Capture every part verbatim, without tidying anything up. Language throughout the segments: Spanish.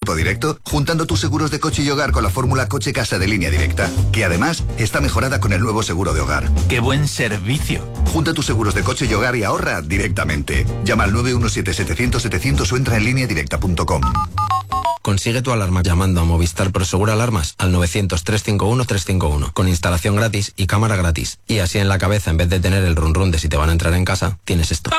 Grupo Directo, juntando tus seguros de coche y hogar con la fórmula Coche-Casa de Línea Directa, que además está mejorada con el nuevo seguro de hogar. ¡Qué buen servicio! Junta tus seguros de coche y hogar y ahorra directamente. Llama al nueve uno siete setecientos setecientos o entra en línea directa punto com. Consigue tu alarma llamando a Movistar Prosegur Alarmas al novecientos, trescientos cincuenta y uno, trescientos cincuenta y uno, con instalación gratis y cámara gratis. Y así en la cabeza, en vez de tener el run run de si te van a entrar en casa, tienes esto.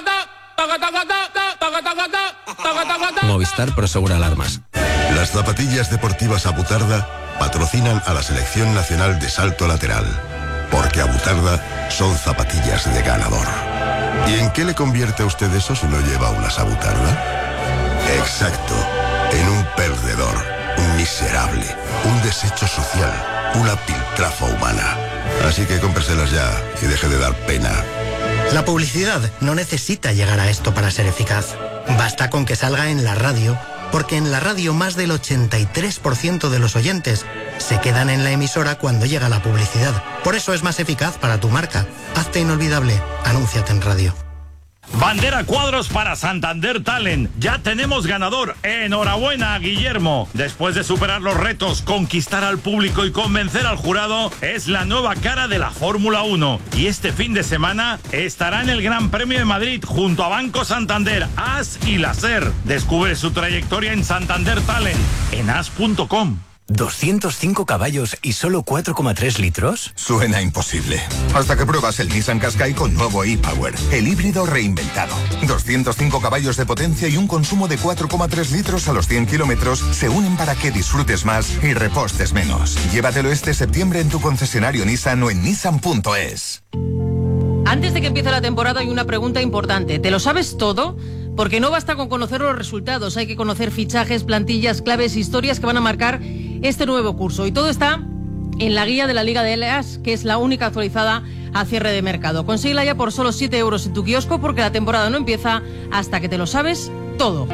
Movistar Prosegur Alarmas. Las zapatillas deportivas Abutarda patrocinan a la Selección Nacional de Salto Lateral, porque Abutarda son zapatillas de ganador. ¿Y en qué le convierte a usted eso si no lleva unas Abutarda? Exacto, en un perdedor, un miserable, un desecho social, una piltrafa humana. Así que cómpreselas ya y deje de dar pena. La publicidad no necesita llegar a esto para ser eficaz. Basta con que salga en la radio, porque en la radio más del ochenta y tres por ciento de los oyentes se quedan en la emisora cuando llega la publicidad. Por eso es más eficaz para tu marca. Hazte inolvidable. Anúnciate en radio. Bandera cuadros para Santander Talent. Ya tenemos ganador. Enhorabuena, Guillermo. Después de superar los retos, conquistar al público y convencer al jurado, es la nueva cara de la Fórmula uno. Y este fin de semana estará en el Gran Premio de Madrid junto a Banco Santander, A S y la SER. Descubre su trayectoria en Santander Talent en as punto com. ¿doscientos cinco caballos y solo cuatro coma tres litros? Suena imposible. Hasta que pruebas el Nissan Qashqai con nuevo e-Power, el híbrido reinventado. doscientos cinco caballos de potencia y un consumo de cuatro coma tres litros a los cien kilómetros se unen para que disfrutes más y repostes menos. Llévatelo este septiembre en tu concesionario Nissan o en nissan punto es. Antes de que empiece la temporada hay una pregunta importante. ¿Te lo sabes todo? Porque no basta con conocer los resultados, hay que conocer fichajes, plantillas, claves, historias que van a marcar este nuevo curso. Y todo está en la guía de la Liga de Eleas, que es la única actualizada a cierre de mercado. Consíguela ya por solo siete euros en tu kiosco, porque la temporada no empieza hasta que te lo sabes todo.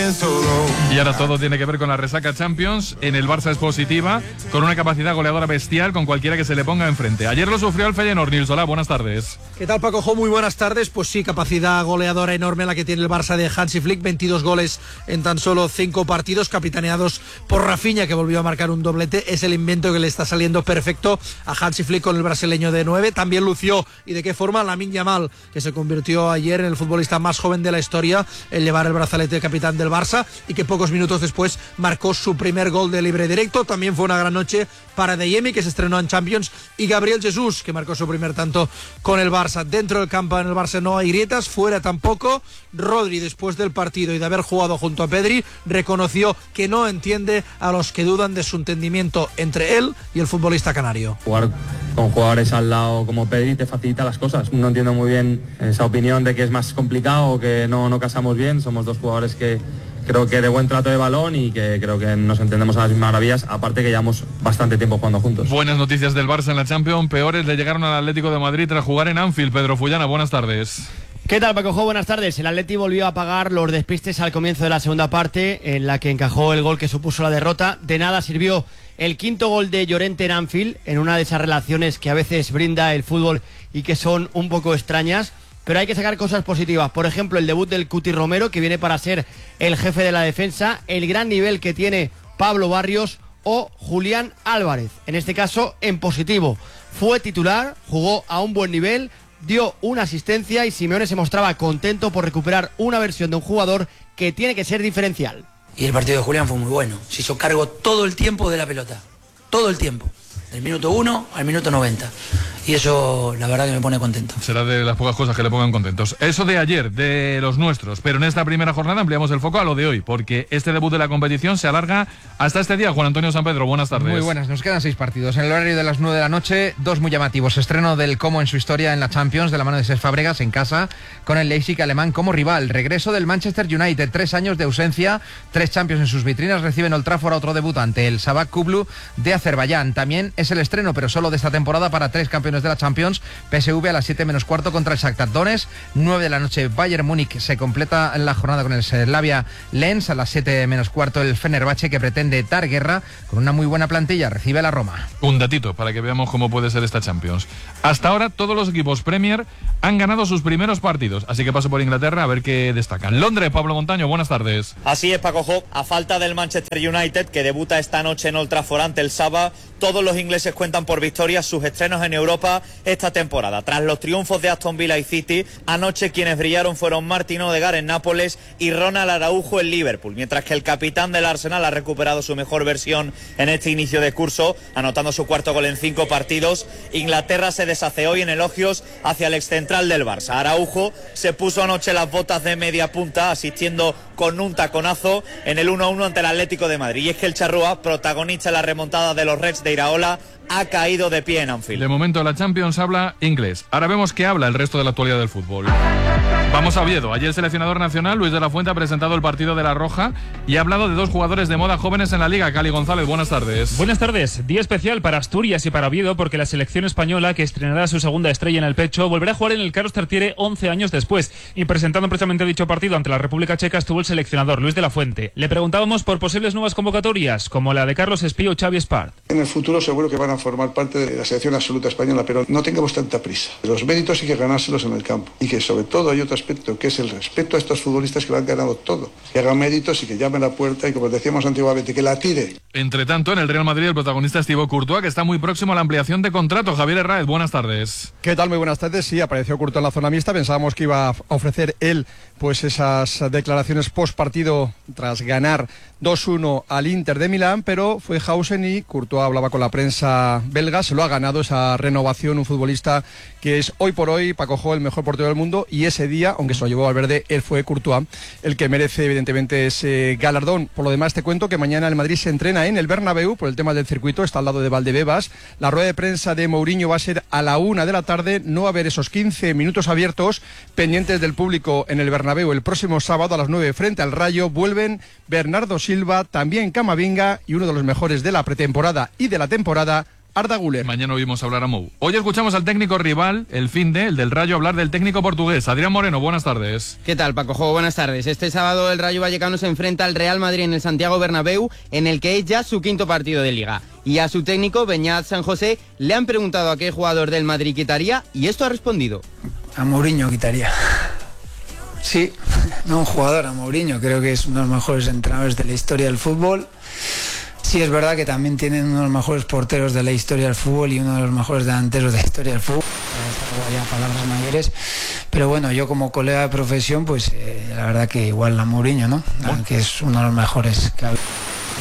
Y ahora todo tiene que ver con la resaca Champions. En el Barça es positiva, con una capacidad goleadora bestial con cualquiera que se le ponga enfrente. Ayer lo sufrió el Feyenoord. Nils, hola, buenas tardes. ¿Qué tal, Paco Jo? Muy buenas tardes. Pues sí, capacidad goleadora enorme la que tiene el Barça de Hansi Flick. veintidós goles en tan solo cinco partidos, capitaneados por Rafinha, que volvió a marcar un doblete. Es el invento que le está saliendo perfecto a Hansi Flick con el brasileño de nueve. También lució, y de qué forma, Lamine Yamal, que se convirtió ayer en el futbolista más joven de la historia en llevar el brazalete de capitán del Barça, y que pocos minutos después marcó su primer gol de libre directo. También fue una gran noche para Adeyemi, que se estrenó en Champions, y Gabriel Jesús, que marcó su primer tanto con el Barça. Dentro del campo en el Barça no hay grietas, fuera tampoco. Rodri, después del partido y de haber jugado junto a Pedri, reconoció que no entiende a los que dudan de su entendimiento entre él y el futbolista canario. Jugar con jugadores al lado como Pedri te facilita las cosas. No entiendo muy bien esa opinión de que es más complicado o que no, no casamos bien. Somos dos jugadores que creo que de buen trato de balón y que creo que nos entendemos a las mismas maravillas, aparte que llevamos bastante tiempo jugando juntos. Buenas noticias del Barça en la Champions, peores le llegaron al Atlético de Madrid tras jugar en Anfield. Pedro Fullana, buenas tardes. ¿Qué tal, Paco Jo? Buenas tardes. El Atleti volvió a pagar los despistes al comienzo de la segunda parte, en la que encajó el gol que supuso la derrota. De nada sirvió el quinto gol de Llorente en Anfield, en una de esas relaciones que a veces brinda el fútbol y que son un poco extrañas. Pero hay que sacar cosas positivas. Por ejemplo, el debut del Cuti Romero, que viene para ser el jefe de la defensa, el gran nivel que tiene Pablo Barrios o Julián Álvarez. En este caso, en positivo. Fue titular, jugó a un buen nivel, dio una asistencia y Simeone se mostraba contento por recuperar una versión de un jugador que tiene que ser diferencial. Y el partido de Julián fue muy bueno. Se hizo cargo todo el tiempo de la pelota. Todo el tiempo. Del minuto uno al minuto noventa. Y eso, la verdad, que me pone contento. Será de las pocas cosas que le pongan contentos. Eso de ayer, de los nuestros. Pero en esta primera jornada ampliamos el foco a lo de hoy, porque este debut de la competición se alarga hasta este día. Juan Antonio San Pedro, buenas tardes. Muy buenas, nos quedan seis partidos. En el horario de las nueve de la noche, dos muy llamativos. Estreno del Como en su historia en la Champions, de la mano de Cesc Fábregas en casa, con el Leipzig alemán como rival. Regreso del Manchester United, tres años de ausencia, tres Champions en sus vitrinas. Reciben Old Trafford a otro debutante, el Sabah Kublu de Azerbaiyán. También es el estreno, pero solo de esta temporada, para tres campeones semifinales de la Champions. P S V a las siete menos cuarto contra el Shakhtar Donetsk. nueve de la noche Bayern Múnich se completa la jornada con el Slavia Lens. A las siete menos cuarto el Fenerbahce, que pretende dar guerra con una muy buena plantilla, recibe a la Roma. Un datito para que veamos cómo puede ser esta Champions. Hasta ahora todos los equipos Premier han ganado sus primeros partidos, así que paso por Inglaterra a ver qué destacan. Londres, Pablo Montaño, buenas tardes. Así es, Paco Jo. A falta del Manchester United, que debuta esta noche en Old Trafford ante el Saba, todos los ingleses cuentan por victorias sus estrenos en Europa esta temporada. Tras los triunfos de Aston Villa y City, anoche quienes brillaron fueron Martin Odegaard en Nápoles y Ronald Araujo en Liverpool, mientras que el capitán del Arsenal ha recuperado su mejor versión en este inicio de curso, anotando su cuarto gol en cinco partidos. Inglaterra se deshace hoy en elogios hacia el excentral del Barça. Araujo se puso anoche las botas de media punta, asistiendo con un taconazo en el uno a uno ante el Atlético de Madrid. Y es que el charrúa, protagonista en la remontada de los Reds de Iraola, ha caído de pie en Anfield. De momento la Champions habla inglés. Ahora vemos qué habla el resto de la actualidad del fútbol. Vamos a Oviedo. Ayer el seleccionador nacional, Luis de la Fuente, ha presentado el partido de La Roja y ha hablado de dos jugadores de moda jóvenes en la Liga. Cali González, buenas tardes. Buenas tardes. Día especial para Asturias y para Oviedo, porque la selección española, que estrenará su segunda estrella en el pecho, volverá a jugar en el Carlos Tartiere once años después. Y presentando precisamente dicho partido ante la República Checa estuvo el seleccionador Luis de la Fuente. Le preguntábamos por posibles nuevas convocatorias, como la de Carlos Espí o Xavi Espart. En el futuro seguro que van a formar parte de la selección absoluta española, pero no tengamos tanta prisa. Los méritos hay que ganárselos en el campo. Y que sobre todo hay otro aspecto, que es el respeto a estos futbolistas que lo han ganado todo. Que hagan méritos y que llamen a la puerta y, como decíamos antiguamente, que la tire. Entre tanto, en el Real Madrid el protagonista es Thibaut Courtois, que está muy próximo a la ampliación de contrato. Javier Herráez, buenas tardes. ¿Qué tal? Muy buenas tardes. Sí, apareció Courtois en la zona mixta. Pensábamos que iba a ofrecer él pues esas declaraciones post partido tras ganar dos uno al Inter de Milán, pero fue Hausen y Courtois hablaba con la prensa belga. Se lo ha ganado esa renovación, un futbolista que es hoy por hoy, Paco Jo, el mejor portero del mundo, y ese día, aunque se lo llevó Valverde, él fue Courtois el que merece evidentemente ese galardón. Por lo demás te cuento que mañana el Madrid se entrena en el Bernabéu por el tema del circuito, está al lado de Valdebebas. La rueda de prensa de Mourinho va a ser a la una de la tarde, no va a haber esos quince minutos abiertos pendientes del público en el Bernabéu. El próximo sábado a las nueve frente al Rayo vuelven Bernardo Silva, también Camavinga y uno de los mejores de la pretemporada y de la temporada, Arda Güler. Mañana oímos hablar a Mou. Hoy escuchamos al técnico rival, el finde, el del Rayo, hablar del técnico portugués. Adrián Moreno, buenas tardes. ¿Qué tal, Paco Jo? Buenas tardes. Este sábado el Rayo Vallecano se enfrenta al Real Madrid en el Santiago Bernabéu, en el que es ya su quinto partido de Liga. Y a su técnico, Beñat San José, le han preguntado a qué jugador del Madrid quitaría y esto ha respondido. A Mourinho quitaría. Sí, no un jugador, a Mourinho. Creo que es uno de los mejores entrenadores de la historia del fútbol. Sí, es verdad que también tienen uno de los mejores porteros de la historia del fútbol y uno de los mejores delanteros de la historia del fútbol. Ya palabras mayores. Pero bueno, yo como colega de profesión, pues eh, la verdad que igual a Mourinho, ¿no? Bueno. Que es uno de los mejores que ha habido.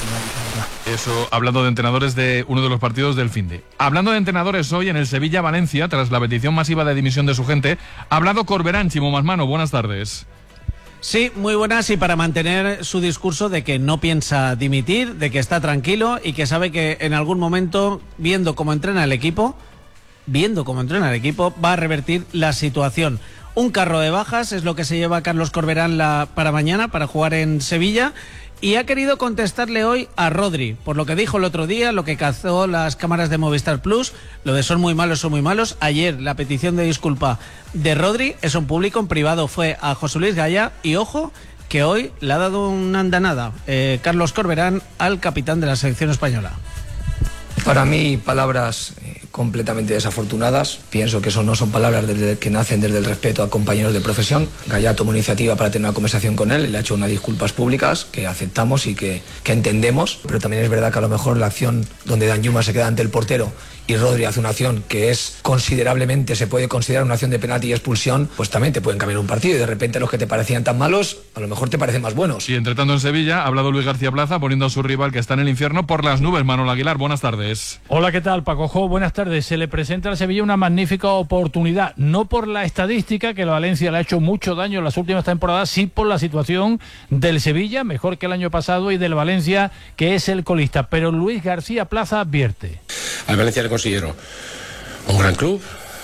Eso, hablando de entrenadores de uno de los partidos del finde. Hablando de entrenadores hoy en el Sevilla-Valencia, tras la petición masiva de dimisión de su gente, ha hablado Corberán, Chimo Masmano, buenas tardes. Sí, muy buenas, y para mantener su discurso de que no piensa dimitir, de que está tranquilo y que sabe que en algún momento, viendo cómo entrena el equipo, viendo cómo entrena el equipo, va a revertir la situación. Un carro de bajas es lo que se lleva Carlos Corberán la, para mañana, para jugar en Sevilla. Y ha querido contestarle hoy a Rodri, por lo que dijo el otro día, lo que cazó las cámaras de Movistar Plus, lo de son muy malos, son muy malos. Ayer la petición de disculpa de Rodri, eso en público, en privado fue a José Luis Gaya, y ojo, que hoy le ha dado una andanada eh, Carlos Corberán al capitán de la selección española. Para mí, palabras eh, completamente desafortunadas. Pienso que eso no son palabras desde, que nacen desde el respeto a compañeros de profesión. Gaya tomó iniciativa para tener una conversación con él, le ha hecho unas disculpas públicas que aceptamos y que, que entendemos, pero también es verdad que a lo mejor la acción donde Danjuma se queda ante el portero y Rodri hace una acción que es considerablemente, se puede considerar una acción de penalti y expulsión, pues también te pueden cambiar un partido y de repente los que te parecían tan malos, a lo mejor te parecen más buenos. Y entre tanto en Sevilla ha hablado Luis García Plaza poniendo a su rival que está en el infierno por las nubes. Manuel Aguilar, buenas tardes. Hola, ¿qué tal, Paco Jo? Buenas tardes. Se le presenta a Sevilla una magnífica oportunidad, no por la estadística, que la Valencia le ha hecho mucho daño en las últimas temporadas, sí por la situación del Sevilla, mejor que el año pasado, y del Valencia, que es el colista. Pero Luis García Plaza advierte. Al Valencia le considero un gran club,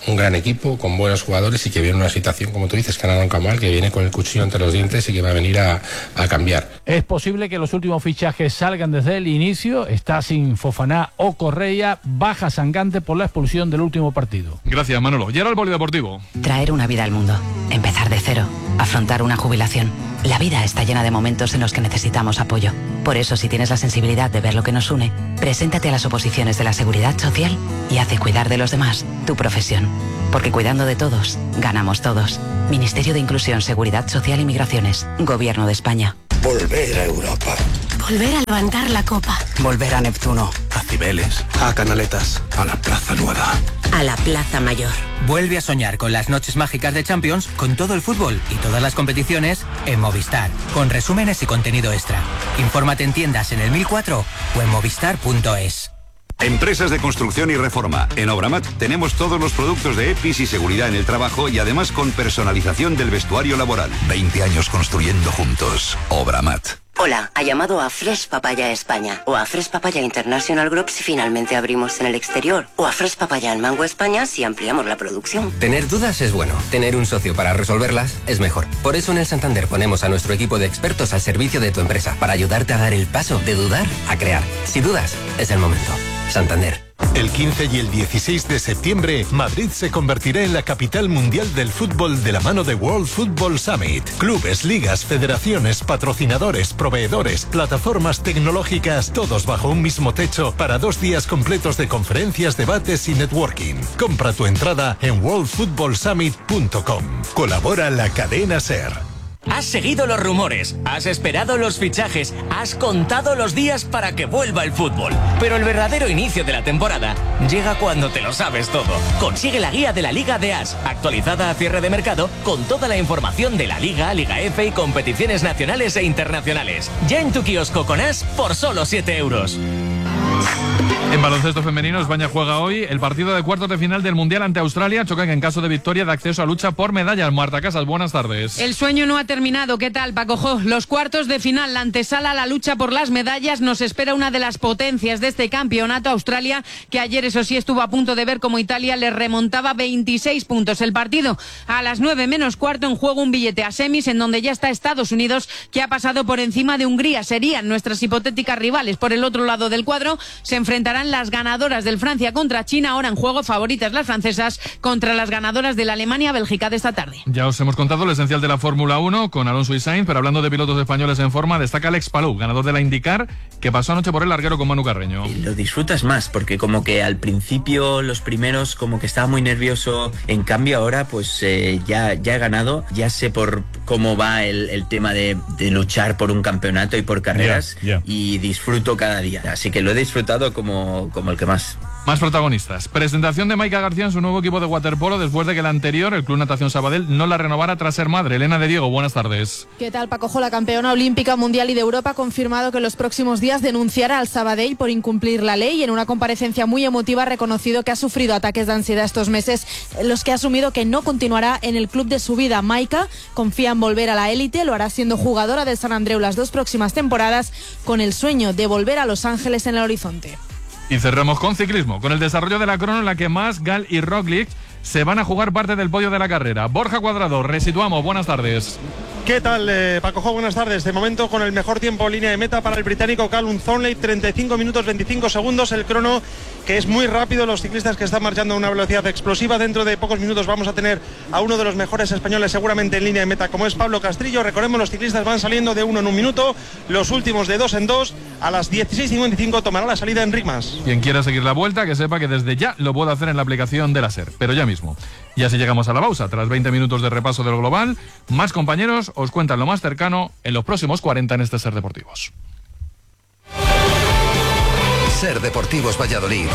un gran equipo, con buenos jugadores y que viene una situación, como tú dices, que han arrancado mal, que viene con el cuchillo entre los dientes y que va a venir a, a cambiar. Es posible que los últimos fichajes salgan desde el inicio. Está sin Fofana o Correa, baja Sangante por la expulsión del último partido. Gracias, Manolo. Y ahora el polideportivo. Traer una vida al mundo, empezar de cero, afrontar una jubilación. La vida está llena de momentos en los que necesitamos apoyo. Por eso, si tienes la sensibilidad de ver lo que nos une, preséntate a las oposiciones de la Seguridad Social y hace cuidar de los demás tu profesión. Porque cuidando de todos, ganamos todos. Ministerio de Inclusión, Seguridad Social y Migraciones. Gobierno de España. Volver a Europa. Volver a levantar la copa. Volver a Neptuno. A Cibeles. A Canaletas. A la Plaza Nueva. A la Plaza Mayor. Vuelve a soñar con las noches mágicas de Champions, con todo el fútbol y todas las competiciones en Movistar, con resúmenes y contenido extra. Infórmate en tiendas en el mil cuatro o en movistar punto es. Empresas de construcción y reforma. En Obramat tenemos todos los productos de EPIs y seguridad en el trabajo y además con personalización del vestuario laboral. veinte años construyendo juntos. Obramat. Hola, ha llamado a Fresh Papaya España o a Fresh Papaya International Group si finalmente abrimos en el exterior o a Fresh Papaya en Mango España si ampliamos la producción. Tener dudas es bueno, tener un socio para resolverlas es mejor. Por eso en el Santander ponemos a nuestro equipo de expertos al servicio de tu empresa para ayudarte a dar el paso de dudar a crear. Si dudas, es el momento. Santander. El quince y el dieciséis de septiembre, Madrid se convertirá en la capital mundial del fútbol de la mano de World Football Summit. Clubes, ligas, federaciones, patrocinadores, proveedores, plataformas tecnológicas, todos bajo un mismo techo para dos días completos de conferencias, debates y networking. Compra tu entrada en world football summit punto com. Colabora la cadena SER. Has seguido los rumores, has esperado los fichajes, has contado los días para que vuelva el fútbol. Pero el verdadero inicio de la temporada llega cuando te lo sabes todo. Consigue la guía de la Liga de As, actualizada a cierre de mercado, con toda la información de la Liga, Liga F y competiciones nacionales e internacionales. Ya en tu kiosco con As por solo siete euros. En baloncesto femenino, España juega hoy el partido de cuartos de final del Mundial ante Australia. Chocan en caso de victoria de acceso a lucha por medallas. Marta Casas, buenas tardes. El sueño no ha terminado. ¿Qué tal, Paco Jo? Los cuartos de final, la antesala a la lucha por las medallas. Nos espera una de las potencias de este campeonato, Australia, que ayer, eso sí, estuvo a punto de ver cómo Italia le remontaba veintiséis puntos. El partido a las nueve menos cuarto, en juego un billete a semis, en donde ya está Estados Unidos, que ha pasado por encima de Hungría. Serían nuestras hipotéticas rivales. Por el otro lado del cuadro se enfrentarán las ganadoras del Francia contra China, ahora en juego favoritas las francesas contra las ganadoras de la Alemania-Bélgica de esta tarde. Ya os hemos contado lo esencial de la Fórmula uno con Alonso y Sainz, pero hablando de pilotos españoles en forma, destaca Alex Palou, ganador de la IndyCar, que pasó anoche por el larguero con Manu Carreño. Lo disfrutas más, porque como que al principio, los primeros, como que estaba muy nervioso, en cambio ahora pues eh, ya, ya he ganado, ya sé por cómo va el, el tema de, de luchar por un campeonato y por carreras, yeah, yeah. y disfruto cada día, así que lo he disfrutado como, como el que más. Más protagonistas. Presentación de Maika García en su nuevo equipo de waterpolo después de que el anterior, el Club Natación Sabadell, no la renovara tras ser madre. Elena de Diego, buenas tardes. ¿Qué tal, Paco Jo? La campeona olímpica, mundial y de Europa ha confirmado que en los próximos días denunciará al Sabadell por incumplir la ley y en una comparecencia muy emotiva ha reconocido que ha sufrido ataques de ansiedad estos meses, en los que ha asumido que no continuará en el club de su vida. Maika confía en volver a la élite, lo hará siendo jugadora del San Andreu las dos próximas temporadas, con el sueño de volver a Los Ángeles en el horizonte. Y cerramos con ciclismo, con el desarrollo de la crono en la que Mas, Gal y Roglic se van a jugar parte del podio de la carrera. Borja Cuadrado, resituamos, buenas tardes. ¿Qué tal, eh, Paco Jo? Buenas tardes. De momento con el mejor tiempo en línea de meta para el británico Callum Thornley, treinta y cinco minutos veinticinco segundos, el crono que es muy rápido, los ciclistas que están marchando a una velocidad explosiva. Dentro de pocos minutos vamos a tener a uno de los mejores españoles seguramente en línea de meta, como es Pablo Castrillo. Recordemos, los ciclistas van saliendo de uno en un minuto, los últimos de dos en dos. A las dieciséis cincuenta y cinco tomará la salida Enric Mas. Quien quiera seguir la vuelta, que sepa que desde ya lo puede hacer en la aplicación de la SER, pero ya mismo. Y así llegamos a la pausa. Tras veinte minutos de repaso del global, más compañeros os cuentan lo más cercano en los próximos cuarenta en este SER Deportivos. SER Deportivos Valladolid.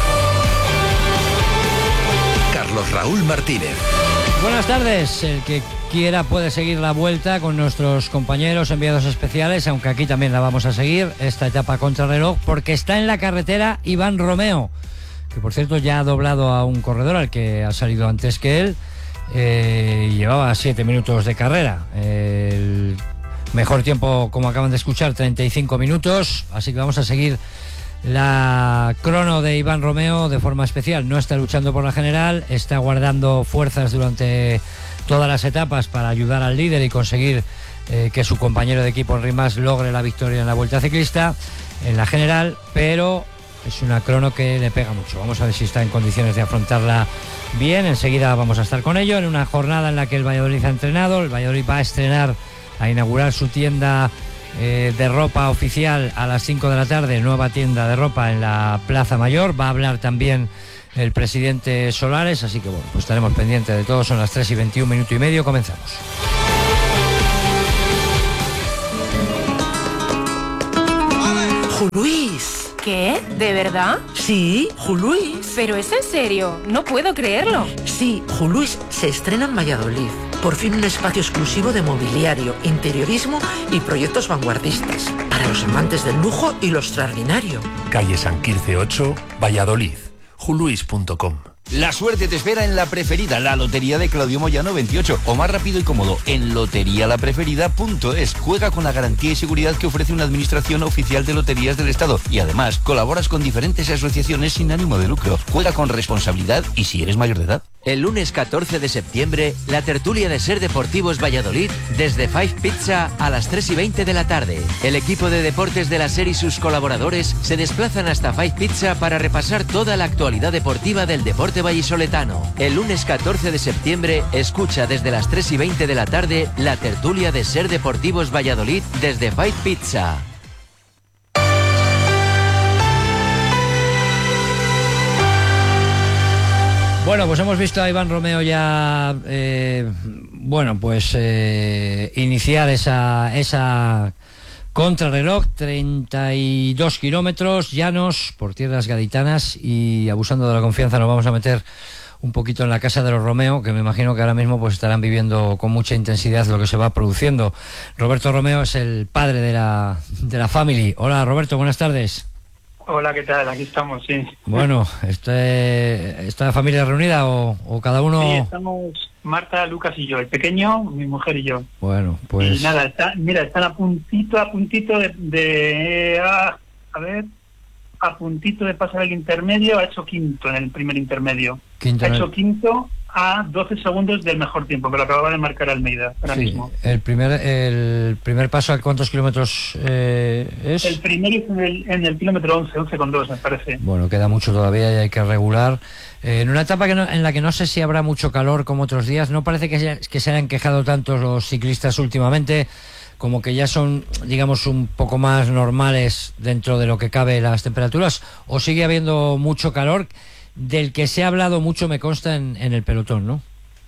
Carlos Raúl Martínez. Buenas tardes. El que quiera puede seguir la vuelta con nuestros compañeros enviados especiales, aunque aquí también la vamos a seguir, esta etapa contrarreloj, porque está en la carretera Iván Romeo, que por cierto ya ha doblado a un corredor al que ha salido antes que él, eh, y llevaba siete minutos de carrera. El mejor tiempo, como acaban de escuchar, treinta y cinco minutos, así que vamos a seguir la crono de Iván Romeo de forma especial. No está luchando por la general, está guardando fuerzas durante todas las etapas para ayudar al líder y conseguir eh, que su compañero de equipo Henri Mas logre la victoria en la Vuelta Ciclista, en la general, pero es una crono que le pega mucho. Vamos a ver si está en condiciones de afrontarla bien. Enseguida vamos a estar con ello en una jornada en la que el Valladolid ha entrenado. El Valladolid va a estrenar, a inaugurar su tienda eh, de ropa oficial a las cinco de la tarde, nueva tienda de ropa en la Plaza Mayor. Va a hablar también el presidente Solares, así que bueno, pues estaremos pendientes de todo. Son las tres y veintiún, minuto y medio, comenzamos. Luis. ¿Qué? ¿De verdad? Sí, Juluis. Pero es en serio, no puedo creerlo. Sí, Juluis se estrena en Valladolid. Por fin un espacio exclusivo de mobiliario, interiorismo y proyectos vanguardistas. Para los amantes del lujo y lo extraordinario. Calle San Quirce ocho, Valladolid. juluis punto com. La suerte te espera en La Preferida, la lotería de Claudio Moyano veintiocho, o más rápido y cómodo, en lotería la preferida punto es. Juega con la garantía y seguridad que ofrece una administración oficial de loterías del Estado y además colaboras con diferentes asociaciones sin ánimo de lucro. Juega con responsabilidad y si eres mayor de edad. El lunes catorce de septiembre, la tertulia de Ser Deportivos Valladolid desde Five Pizza a las tres y veinte de la tarde. El equipo de deportes de la SER y sus colaboradores se desplazan hasta Five Pizza para repasar toda la actualidad deportiva del deporte vallisoletano. El lunes catorce de septiembre, escucha desde las tres y veinte de la tarde la tertulia de Ser Deportivos Valladolid desde Five Pizza. Bueno, pues hemos visto a Iván Romeo ya, eh, bueno, pues eh, iniciar esa, esa contrarreloj, treinta y dos kilómetros llanos por tierras gaditanas, y abusando de la confianza nos vamos a meter un poquito en la casa de los Romeo, que me imagino que ahora mismo pues estarán viviendo con mucha intensidad lo que se va produciendo. Roberto Romeo es el padre de la, de la family. Hola Roberto, buenas tardes. Hola, ¿qué tal? Aquí estamos, sí. Bueno, este, ¿está la familia reunida o, o cada uno...? Sí, estamos Marta, Lucas y yo, el pequeño, mi mujer y yo. Bueno, pues... Y nada, está, mira, están a puntito, a puntito de... de a, a ver, a puntito de pasar el intermedio, ha hecho quinto en el primer intermedio. Quinto ha en el... hecho quinto a doce segundos del mejor tiempo, que lo acababa de marcar Almeida ahora sí, mismo. El primer, el primer paso, ¿a cuántos kilómetros eh, es? El primero es en el, en el kilómetro once, once con dos, me parece. Bueno, queda mucho todavía y hay que regular. Eh, en una etapa que no, en la que no sé si habrá mucho calor como otros días, no parece que se, que se hayan quejado tanto los ciclistas últimamente, como que ya son, digamos, un poco más normales dentro de lo que cabe las temperaturas, o sigue habiendo mucho calor, del que se ha hablado mucho, me consta, en, en el pelotón, ¿no?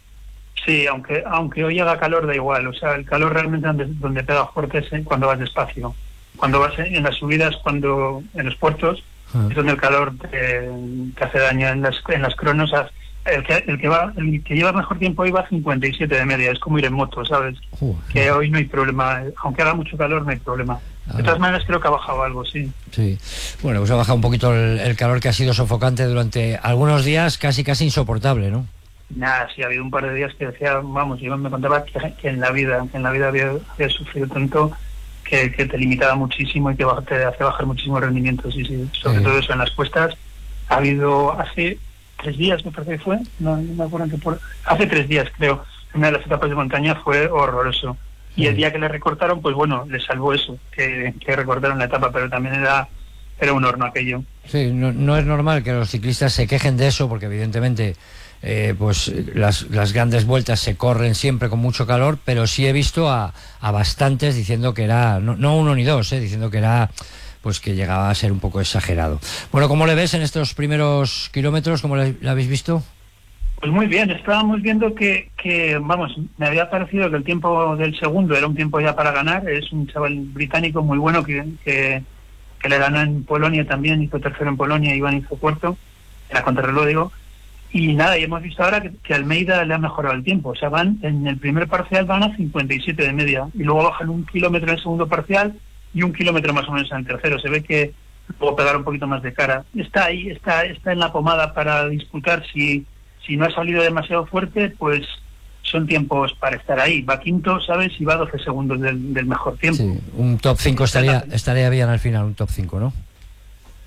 Sí, aunque aunque hoy haga calor da igual, o sea, el calor realmente donde, donde pega fuerte es en cuando vas despacio. Cuando vas en, en las subidas, cuando en los puertos, ah. es donde el calor te, te hace daño. En las, en las cronos, el que, el que va el que lleva mejor tiempo hoy va a cincuenta y siete de media, es como ir en moto, ¿sabes? Uh, que uh. hoy no hay problema, aunque haga mucho calor no hay problema. De todas maneras creo que ha bajado algo, sí. Sí, bueno, pues ha bajado un poquito el, el calor, que ha sido sofocante durante algunos días, casi casi insoportable, ¿no? Nada, sí, ha habido un par de días que decía, vamos, yo me contaba que, que en la vida, que en la vida había, había sufrido tanto que, que te limitaba muchísimo y que te hace bajar muchísimo el rendimiento, sí, sí, sobre sí. todo eso en las cuestas. Ha habido hace tres días, me parece que fue, no, no me acuerdo que por, hace tres días creo, una de las etapas de montaña fue horroroso. Y el día que le recortaron, pues bueno, le salvó eso, que, que recortaron la etapa, pero también era, era un horno aquello. Sí, no, no es normal que los ciclistas se quejen de eso, porque evidentemente eh, pues las, las grandes vueltas se corren siempre con mucho calor, pero sí he visto a, a bastantes diciendo que era, no, no uno ni dos, eh, diciendo que era, pues que llegaba a ser un poco exagerado. Bueno, ¿cómo le ves en estos primeros kilómetros? ¿Cómo le, le habéis visto? Pues muy bien, estábamos viendo que, que, vamos, me había parecido que el tiempo del segundo era un tiempo ya para ganar. Es un chaval británico muy bueno que, que, que le ganó en Polonia también, hizo tercero en Polonia, Iván hizo cuarto, en la contrarreloj digo. Y nada, y hemos visto ahora que, que Almeida le ha mejorado el tiempo. O sea, van en el primer parcial van a cincuenta y siete de media y luego bajan un kilómetro en el segundo parcial y un kilómetro más o menos en el tercero. Se ve que luego pegar un poquito más de cara. Está ahí, está, está en la pomada para disputar. Si Si no ha salido demasiado fuerte, pues son tiempos para estar ahí. Va quinto, ¿sabes? Y va doce segundos del, del mejor tiempo. Sí, un top cinco estaría, estaría bien al final, un top cinco, ¿no?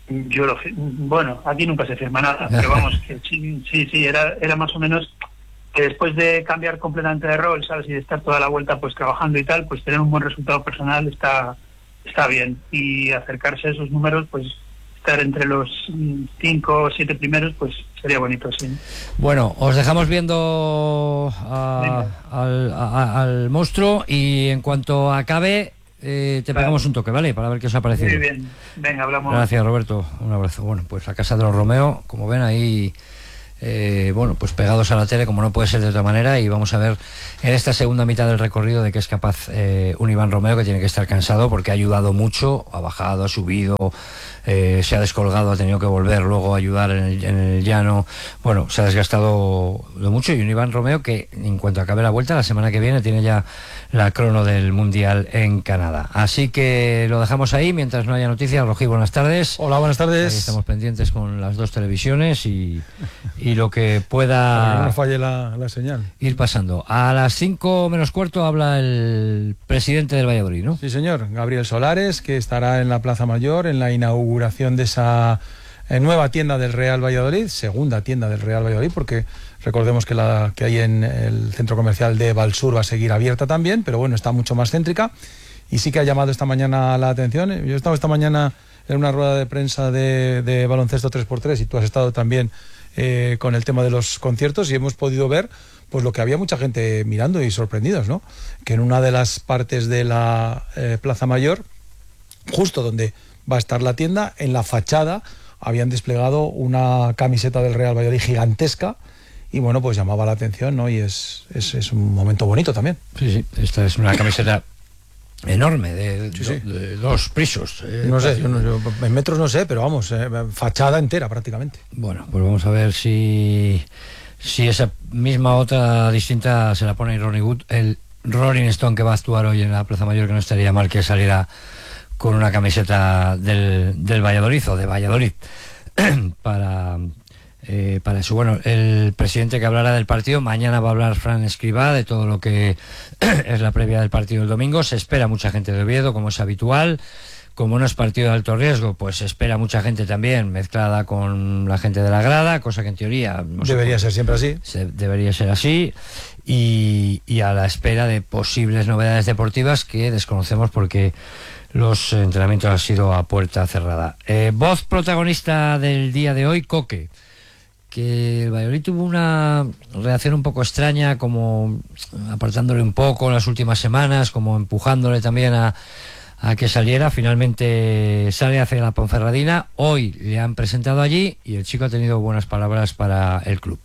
Yo lo, bueno, aquí nunca se firma nada, pero vamos, que sí, sí, sí, era, era más o menos que después de cambiar completamente de rol, ¿sabes? Y de estar toda la vuelta pues trabajando y tal, pues tener un buen resultado personal está, está bien. Y acercarse a esos números, pues estar entre los cinco o siete primeros, pues sería bonito, sí. Bueno, os dejamos viendo a, al, a, al monstruo y en cuanto acabe... Eh, te pegamos un toque, ¿vale? Para ver qué os ha parecido. Muy bien, venga, hablamos. Gracias, Roberto, un abrazo. Bueno, pues la casa de los Romeo, como ven ahí, eh, bueno, pues pegados a la tele, como no puede ser de otra manera, y vamos a ver en esta segunda mitad del recorrido de qué es capaz eh, un Iván Romeo, que tiene que estar cansado porque ha ayudado mucho, ha bajado, ha subido, eh, se ha descolgado, ha tenido que volver luego a ayudar en el, en el llano. Bueno, se ha desgastado lo mucho, y un Iván Romeo que en cuanto acabe la vuelta, la semana que viene tiene ya la crono del Mundial en Canadá. Así que lo dejamos ahí mientras no haya noticias. Rojí, buenas tardes. Hola, buenas tardes. Ahí estamos pendientes con las dos televisiones y, y lo que pueda... Para que no falle la, la señal. Ir pasando. A las cinco menos cuarto habla el presidente del Valladolid, ¿no? Sí, señor. Gabriel Solares, que estará en la Plaza Mayor en la inauguración de esa eh, nueva tienda del Real Valladolid, segunda tienda del Real Valladolid, porque recordemos que la que hay en el centro comercial de Valsur va a seguir abierta también, pero bueno, está mucho más céntrica, y sí que ha llamado esta mañana la atención. Yo he estado esta mañana en una rueda de prensa de, de baloncesto tres por tres, y tú has estado también eh, con el tema de los conciertos, y hemos podido ver pues lo que había mucha gente mirando y sorprendidos, ¿no? Que en una de las partes de la eh, Plaza Mayor, justo donde va a estar la tienda, en la fachada habían desplegado una camiseta del Real Valladolid gigantesca, y bueno, pues llamaba la atención, ¿no? Y es, es, es un momento bonito también. Sí, sí, esta es una camiseta enorme, de, sí, sí. de, de dos pisos. Eh, no sé, yo no, yo, en metros no sé, pero vamos, eh, fachada entera prácticamente. Bueno, pues vamos a ver si, si esa misma otra distinta se la pone Ronnie Wood, el Rolling Stone, que va a actuar hoy en la Plaza Mayor, que no estaría mal que saliera con una camiseta del, del Valladolid o de Valladolid para... Eh, para eso. Bueno, el presidente que hablará del partido, mañana va a hablar Fran Escribá de todo lo que es la previa del partido del domingo. Se espera mucha gente de Oviedo, como es habitual. Como no es partido de alto riesgo, pues se espera mucha gente también mezclada con la gente de la grada, cosa que en teoría no debería ser siempre así. Se, debería ser así. Y, y a la espera de posibles novedades deportivas que desconocemos porque los entrenamientos han sido a puerta cerrada. Eh, voz protagonista del día de hoy, Coque, que el Valladolid tuvo una reacción un poco extraña, como apartándole un poco en las últimas semanas, como empujándole también a, a que saliera. Finalmente sale hacia la Ponferradina. Hoy le han presentado allí y el chico ha tenido buenas palabras para el club.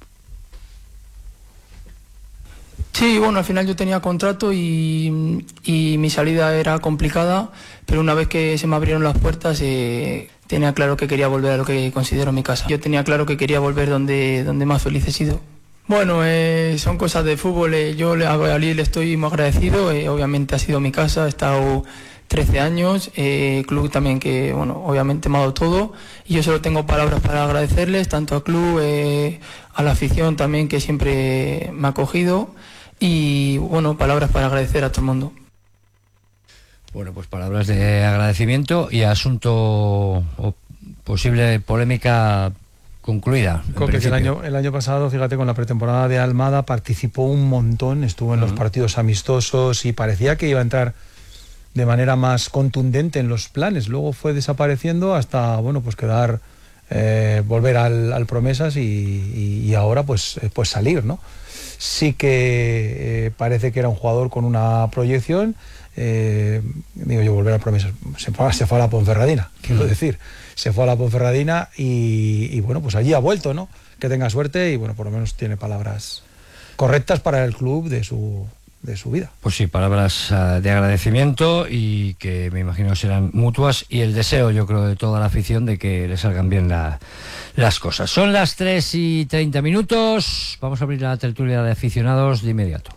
Sí, bueno, al final yo tenía contrato y, y mi salida era complicada, pero una vez que se me abrieron las puertas eh, tenía claro que quería volver a lo que considero mi casa. Yo tenía claro que quería volver donde, donde más feliz he sido. Bueno, eh, son cosas de fútbol. Eh, yo a Valladolid le estoy muy agradecido. Eh, obviamente ha sido mi casa, he estado trece años, eh, club también que, bueno, obviamente me ha dado todo. Y yo solo tengo palabras para agradecerles, tanto al club, eh, a la afición también, que siempre me ha acogido. Y, bueno, palabras para agradecer a todo el mundo. Bueno, pues palabras de agradecimiento y asunto o posible polémica concluida. Coque, que el año, el año pasado, fíjate, con la pretemporada de Almada participó un montón, estuvo en uh-huh. los partidos amistosos y parecía que iba a entrar de manera más contundente en los planes. Luego fue desapareciendo hasta, bueno, pues quedar, eh, volver al, al Promesas y, y, y ahora pues, pues salir, ¿no? Sí que eh, parece que era un jugador con una proyección. Eh, digo yo, volver a Promesas, se fue, se fue a la Ponferradina, quiero decir, se fue a la Ponferradina y, y bueno, pues allí ha vuelto, ¿no? Que tenga suerte y bueno, por lo menos tiene palabras correctas para el club de su, de su vida. Pues sí, palabras uh, de agradecimiento y que me imagino serán mutuas, y el deseo, yo creo, de toda la afición de que le salgan bien la, las cosas. Son las tres y treinta minutos, vamos a abrir la tertulia de aficionados de inmediato.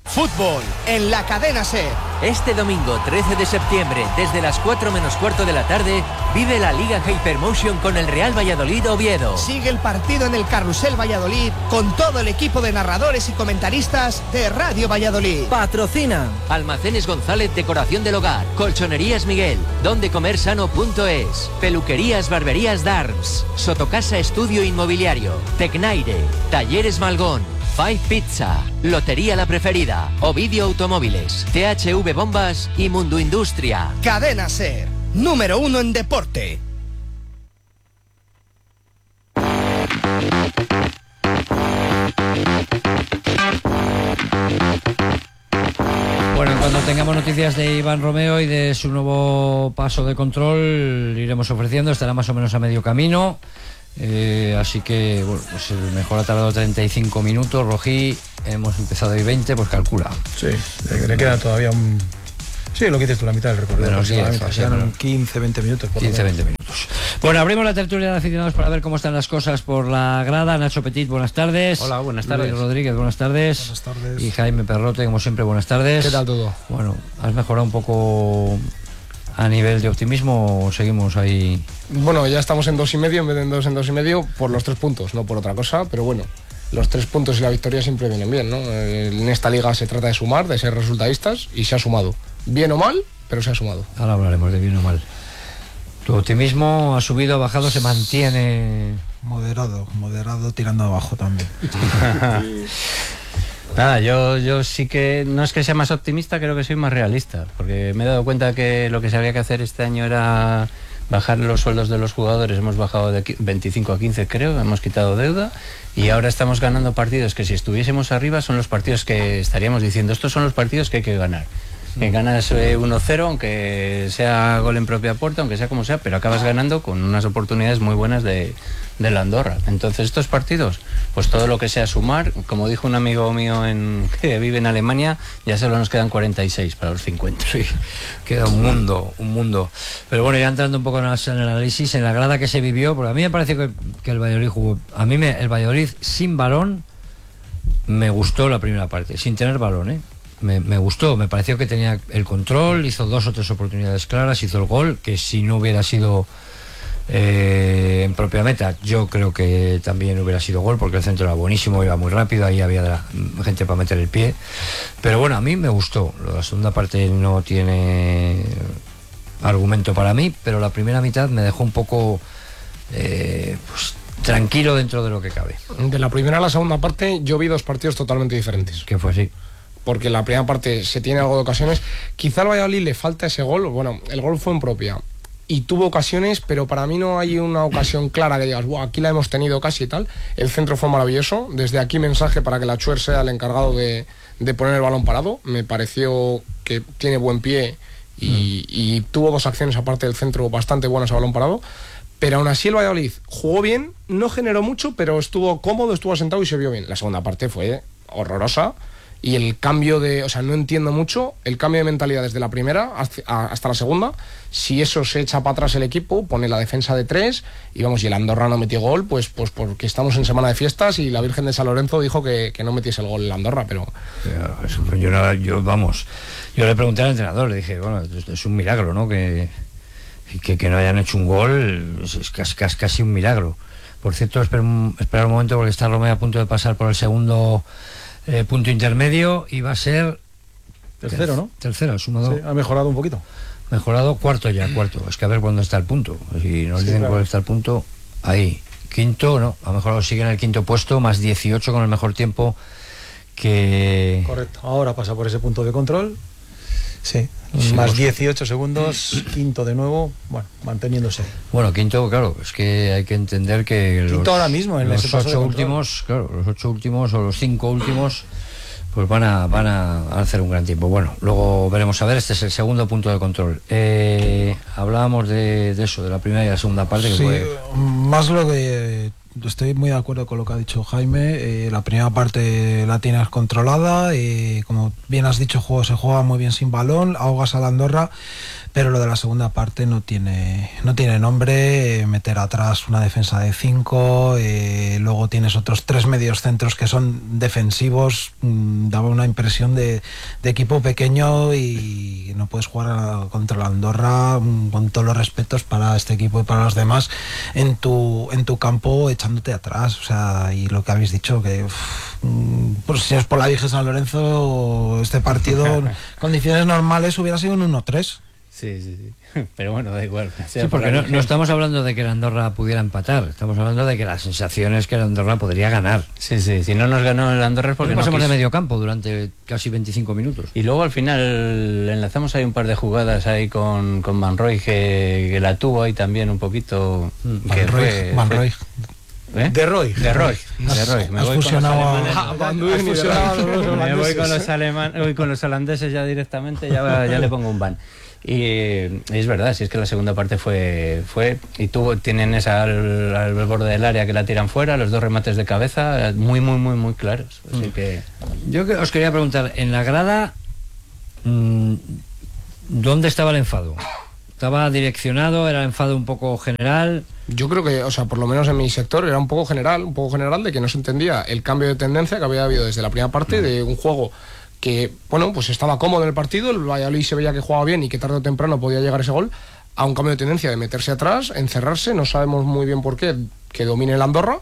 Fútbol en la cadena SER. Este domingo trece de septiembre, desde las cuatro menos cuarto de la tarde, vive la Liga Hypermotion con el Real Valladolid Oviedo. Sigue el partido en el Carrusel Valladolid con todo el equipo de narradores y comentaristas de Radio Valladolid. Patrocina Almacenes González, decoración del hogar. Colchonerías Miguel, donde comer sano punto es. Peluquerías Barberías Darms. Sotocasa Estudio Inmobiliario. Tecnaire. Talleres Malgón. Five Pizza, Lotería La Preferida, Ovidio Automóviles, T H V Bombas y Mundo Industria. Cadena SER, número uno en deporte. Bueno, cuando tengamos noticias de Iván Romeo y de su nuevo paso de control, iremos ofreciendo, estará más o menos a medio camino. Eh, así que, bueno, pues el mejor ha tardado treinta y cinco minutos. Rojí, hemos empezado hoy veinte, pues calcula. Sí, le, le queda todavía un... Sí, lo que dices tú, la mitad del recorrido. Bueno, sí, quedan quince, veinte minutos. quince, veinte minutos. Bueno, abrimos la tertulia de aficionados para ver cómo están las cosas por la grada. Nacho Petit, buenas tardes. Hola, buenas tardes. Luis Rodríguez, buenas tardes. Buenas tardes. Y Jaime Perrote, como siempre, buenas tardes. ¿Qué tal todo? Bueno, ¿has mejorado un poco a nivel de optimismo o seguimos ahí? Bueno, ya estamos en dos y medio en vez de en dos en dos y medio por los tres puntos, no por otra cosa, pero bueno, los tres puntos y la victoria siempre vienen bien, ¿no? En esta liga se trata de sumar, de ser resultadistas, y se ha sumado. Bien o mal, pero se ha sumado. Ahora hablaremos de bien o mal. ¿Tu optimismo ha subido, ha bajado, se mantiene? Moderado, moderado tirando abajo también. Nada, yo, yo sí que, no es que sea más optimista, creo que soy más realista, porque me he dado cuenta que lo que se había que hacer este año era bajar los sueldos de los jugadores. Hemos bajado de veinticinco a quince, creo, hemos quitado deuda y ahora estamos ganando partidos que si estuviésemos arriba son los partidos que estaríamos diciendo, estos son los partidos que hay que ganar. Que ganas eh, uno cero, aunque sea gol en propia puerta, aunque sea como sea, pero acabas ganando con unas oportunidades muy buenas de, de la Andorra. Entonces estos partidos, pues todo lo que sea sumar, como dijo un amigo mío en, que vive en Alemania, ya solo nos quedan cuarenta y seis para los cincuenta. Sí, queda un mundo, un mundo. Pero bueno, ya entrando un poco en el análisis, en la grada que se vivió, porque a mí me parece que, que el Valladolid jugó, a mí me, el Valladolid sin balón me gustó la primera parte, sin tener balón, ¿eh? Me, me gustó, me pareció que tenía el control, hizo dos o tres oportunidades claras, hizo el gol, que si no hubiera sido eh, en propia meta, yo creo que también hubiera sido gol, porque el centro era buenísimo, iba muy rápido, ahí había la, gente para meter el pie. Pero bueno, a mí me gustó. La segunda parte no tiene argumento para mí, pero la primera mitad me dejó un poco eh, pues, tranquilo dentro de lo que cabe. De la primera a la segunda parte yo vi dos partidos totalmente diferentes. ¿Qué fue así? Porque en la primera parte se tiene algo de ocasiones. Quizá al Valladolid le falta ese gol. Bueno, el gol fue en propia y tuvo ocasiones, pero para mí no hay una ocasión clara que digas, wow, aquí la hemos tenido casi y tal. El centro fue maravilloso. Desde aquí mensaje para que la Chuer sea el encargado de, de poner el balón parado. Me pareció que tiene buen pie y, mm. y tuvo dos acciones aparte del centro bastante buenas a balón parado. Pero aún así el Valladolid jugó bien, no generó mucho, pero estuvo cómodo, estuvo sentado y se vio bien. La segunda parte fue horrorosa. Y el cambio de, o sea, no entiendo mucho el cambio de mentalidad desde la primera hasta la segunda. Si eso se echa para atrás el equipo, pone la defensa de tres y vamos, y el Andorra no metió gol, pues, pues porque estamos en semana de fiestas y la Virgen de San Lorenzo dijo que, que no metiese el gol el Andorra, pero... Yo, yo, vamos, yo le pregunté al entrenador, le dije, bueno, es un milagro, ¿no? Que, que, que no hayan hecho un gol, es, es, casi, es casi un milagro. Por cierto, espera un, espera un momento porque está Romeo a punto de pasar por el segundo... Eh, punto intermedio y va a ser tercero, ¿no? Tercero, sumado. Sí, ha mejorado un poquito. Mejorado, cuarto ya, cuarto. Es que a ver cuándo está el punto. Si nos sí, dicen claro. Cuál está el punto, ahí. Quinto, no, a lo mejor sigue en el quinto puesto, más dieciocho con el mejor tiempo que... Correcto, ahora pasa por ese punto de control. Sí, sí más pues... dieciocho segundos, quinto de nuevo, bueno, manteniéndose. Bueno, quinto, claro, es que hay que entender que quinto los, ahora mismo en los ese paso ocho últimos, claro, los ocho últimos o los cinco últimos, pues van a van a hacer un gran tiempo. Bueno, luego veremos a ver, este es el segundo punto de control. Eh, hablábamos de, de eso, de la primera y la segunda parte. Que sí, fue... más lo de... Estoy muy de acuerdo con lo que ha dicho Jaime. Eh, la primera parte la tienes controlada. Eh, como bien has dicho, juego se juega muy bien sin balón. Ahogas a la Andorra. pero lo de la segunda parte no tiene no tiene nombre. Eh, meter atrás una defensa de cinco, eh, luego tienes otros tres medios centros que son defensivos, mmm, daba una impresión de, de equipo pequeño, y no puedes jugar a, contra la Andorra, mmm, con todos los respetos para este equipo y para los demás, en tu en tu campo echándote atrás. O sea, y lo que habéis dicho, que uff, mmm, pues si es por la Virgen San Lorenzo, este partido en condiciones normales hubiera sido un uno tres. Sí, sí, sí. Pero bueno, da igual. Sí, porque no, no estamos hablando de que la Andorra pudiera empatar, estamos hablando de que la sensación es que la Andorra podría ganar. Sí, sí, si no nos ganó el Andorra es porque no pasamos quiso. de medio campo durante casi veinticinco minutos. Y luego al final enlazamos ahí un par de jugadas ahí con, con Van Roy, que, que la tuvo ahí también un poquito. Mm, que Van Roy, fue, Van fue, Roy. ¿Eh? De Roy. De Roy. Has, de Roy. Me has voy fusionado con a... los Ah, alemanes. has fusionado a los dos Me voy holandeses. con los, aleman... voy con los holandeses ya directamente, ya, ya le pongo un ban. Y es verdad, si es que la segunda parte fue fue y tuvo tienen esa al, al borde del área que la tiran fuera, los dos remates de cabeza muy muy muy muy claros. Así que yo os quería preguntar, en la grada, mmm, ¿dónde estaba el enfado? ¿Estaba direccionado? ¿Era enfado un poco general? Yo creo que, o sea, por lo menos en mi sector era un poco general, un poco general de que no se entendía el cambio de tendencia que había habido desde la primera parte, de un juego que, bueno, pues estaba cómodo en el partido, el Valladolid se veía que jugaba bien y que tarde o temprano podía llegar ese gol, a un cambio de tendencia de meterse atrás, encerrarse, no sabemos muy bien por qué, que domine el Andorra,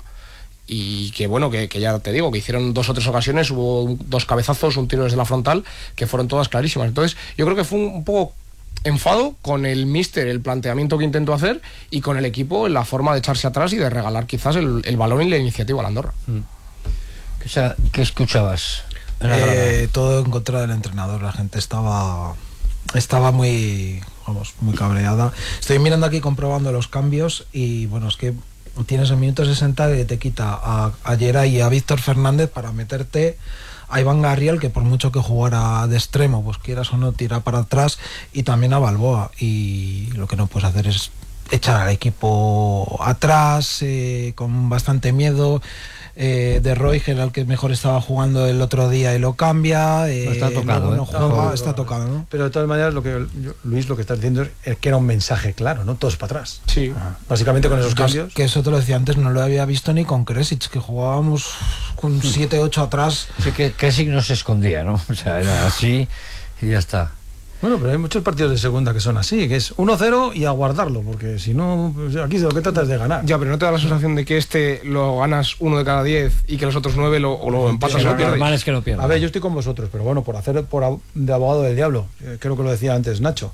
y que bueno, que, que ya te digo, que hicieron dos o tres ocasiones, hubo un, dos cabezazos, un tiro desde la frontal, que fueron todas clarísimas. Entonces yo creo que fue un, un poco enfado con el míster, el planteamiento que intentó hacer, y con el equipo en la forma de echarse atrás y de regalar quizás el, el balón y la iniciativa a la Andorra. Mm. O sea, ¿qué escuchabas? Eh, todo en contra del entrenador. La gente estaba estaba muy vamos muy cabreada. Estoy mirando aquí, comprobando los cambios, y bueno, es que tienes el minuto sesenta que te quita a, a Geray y a Víctor Fernández para meterte a Iván Garriel, que por mucho que jugara de extremo, pues quieras o no, tira para atrás, y también a Balboa, y lo que no puedes hacer es echar al equipo atrás, eh, con bastante miedo. Eh, de Roy, que era el que mejor estaba jugando el otro día, y lo cambia. Eh, no está tocado, no, ¿eh? no juega, está, está tocado, ¿no? Pero de todas maneras, lo que yo, Luis, lo que está diciendo es que era un mensaje claro, ¿no? Todos para atrás. Sí. Ah, básicamente con esos que cambios. Es, que eso te lo decía antes, no lo había visto ni con Kresic, que jugábamos con siete ocho atrás. Sí, que Kresic no se escondía, ¿no? O sea, era así y ya está. Bueno, pero hay muchos partidos de segunda que son así, que es uno cero y a guardarlo, porque si no, pues aquí de lo que tratas es de ganar. Ya, pero ¿no te da la sensación de que este lo ganas uno de cada diez y que los otros nueve lo, o lo empatas Sí, o lo pierdes? normal es que lo pierdas. A ver, yo estoy con vosotros, pero bueno, por hacer por ab- de abogado del diablo, eh, creo que lo decía antes Nacho,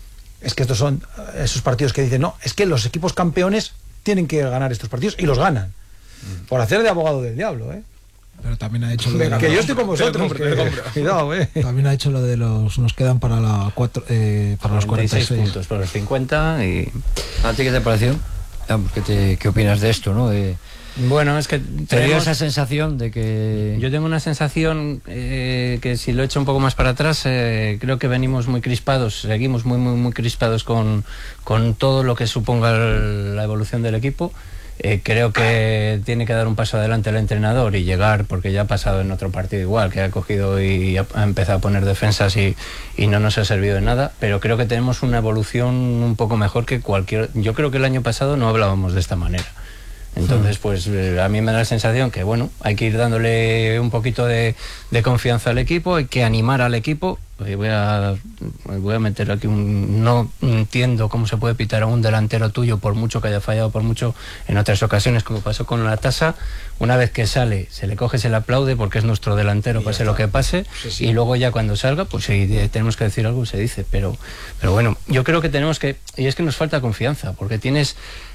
es que estos son eh, esos partidos que dicen, no, es que los equipos campeones tienen que ganar estos partidos y los ganan. Mm. Por hacer de abogado del diablo, ¿eh? Pero también ha hecho lo de que yo estoy con vosotros, que, cuidado, eh. También ha hecho lo de los nos quedan para la cuatro, eh, para los cuarenta y seis puntos por los cincuenta. Y ¿a ti qué te pareció? ¿Qué, te, qué opinas de esto, no? De, bueno, es que te tenemos... dio esa sensación de que yo tengo una sensación eh, que si lo echo un poco más para atrás, eh, creo que venimos muy crispados, seguimos muy muy muy crispados con, con todo lo que suponga el, la evolución del equipo. Eh, creo que tiene que dar un paso adelante el entrenador y llegar, porque ya ha pasado en otro partido igual, que ha cogido y ha, ha empezado a poner defensas y, y no nos ha servido de nada, pero creo que tenemos una evolución un poco mejor que cualquier... Yo creo que el año pasado no hablábamos de esta manera. Entonces, pues eh, a mí me da la sensación que, bueno, hay que ir dándole un poquito de, de confianza al equipo, hay que animar al equipo. Voy a, voy a meter aquí un... No entiendo cómo se puede pitar a un delantero tuyo, por mucho que haya fallado, por mucho en otras ocasiones, como pasó con la Tasa. Una vez que sale, se le coge, se le aplaude, porque es nuestro delantero, pase lo que pase, sí, sí. Y luego ya cuando salga, pues si tenemos que decir algo, se dice. Pero, pero bueno, yo creo que tenemos que... Y es que nos falta confianza, porque tienes...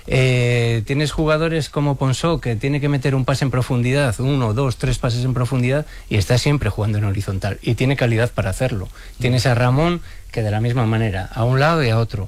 Eh, tienes jugadores como Ponsó, que tiene que meter un pase en profundidad, uno, dos, tres pases en profundidad, y está siempre jugando en horizontal, y tiene calidad para hacerlo. Tienes a Ramón, que de la misma manera, a un lado y a otro.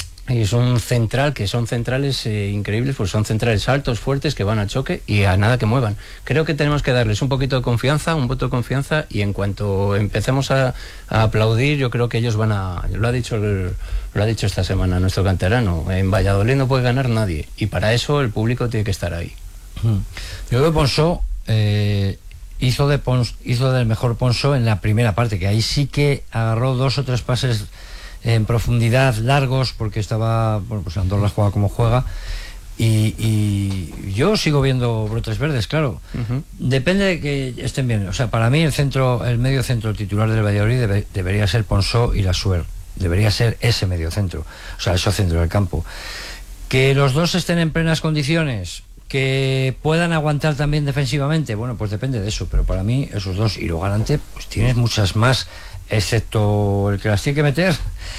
Y es un central, que son centrales eh, increíbles, pues son centrales altos, fuertes, que van a choque y a nada que muevan. Creo que tenemos que darles un poquito de confianza, un voto de confianza, y en cuanto empecemos a, a aplaudir, yo creo que ellos van a... Lo ha dicho el, lo ha dicho esta semana nuestro canterano, en Valladolid no puede ganar nadie, y para eso el público tiene que estar ahí. Yo creo que Ponsó eh, hizo, de Pons, hizo del mejor Ponsó en la primera parte, que ahí sí que agarró dos o tres pases en profundidad, largos, porque estaba, bueno, pues Andorra juega como juega. Y, y yo sigo viendo brotes verdes, claro. Uh-huh. Depende de que estén bien. O sea, para mí el centro, el medio centro titular del Valladolid debe, debería ser Ponsó y Lassuer. Debería ser ese medio centro. O sea, eso centro del campo. Que los dos estén en plenas condiciones, que puedan aguantar también defensivamente, bueno, pues depende de eso. Pero para mí esos dos, y luego adelante, pues tienes muchas más, excepto el que las tiene que meter.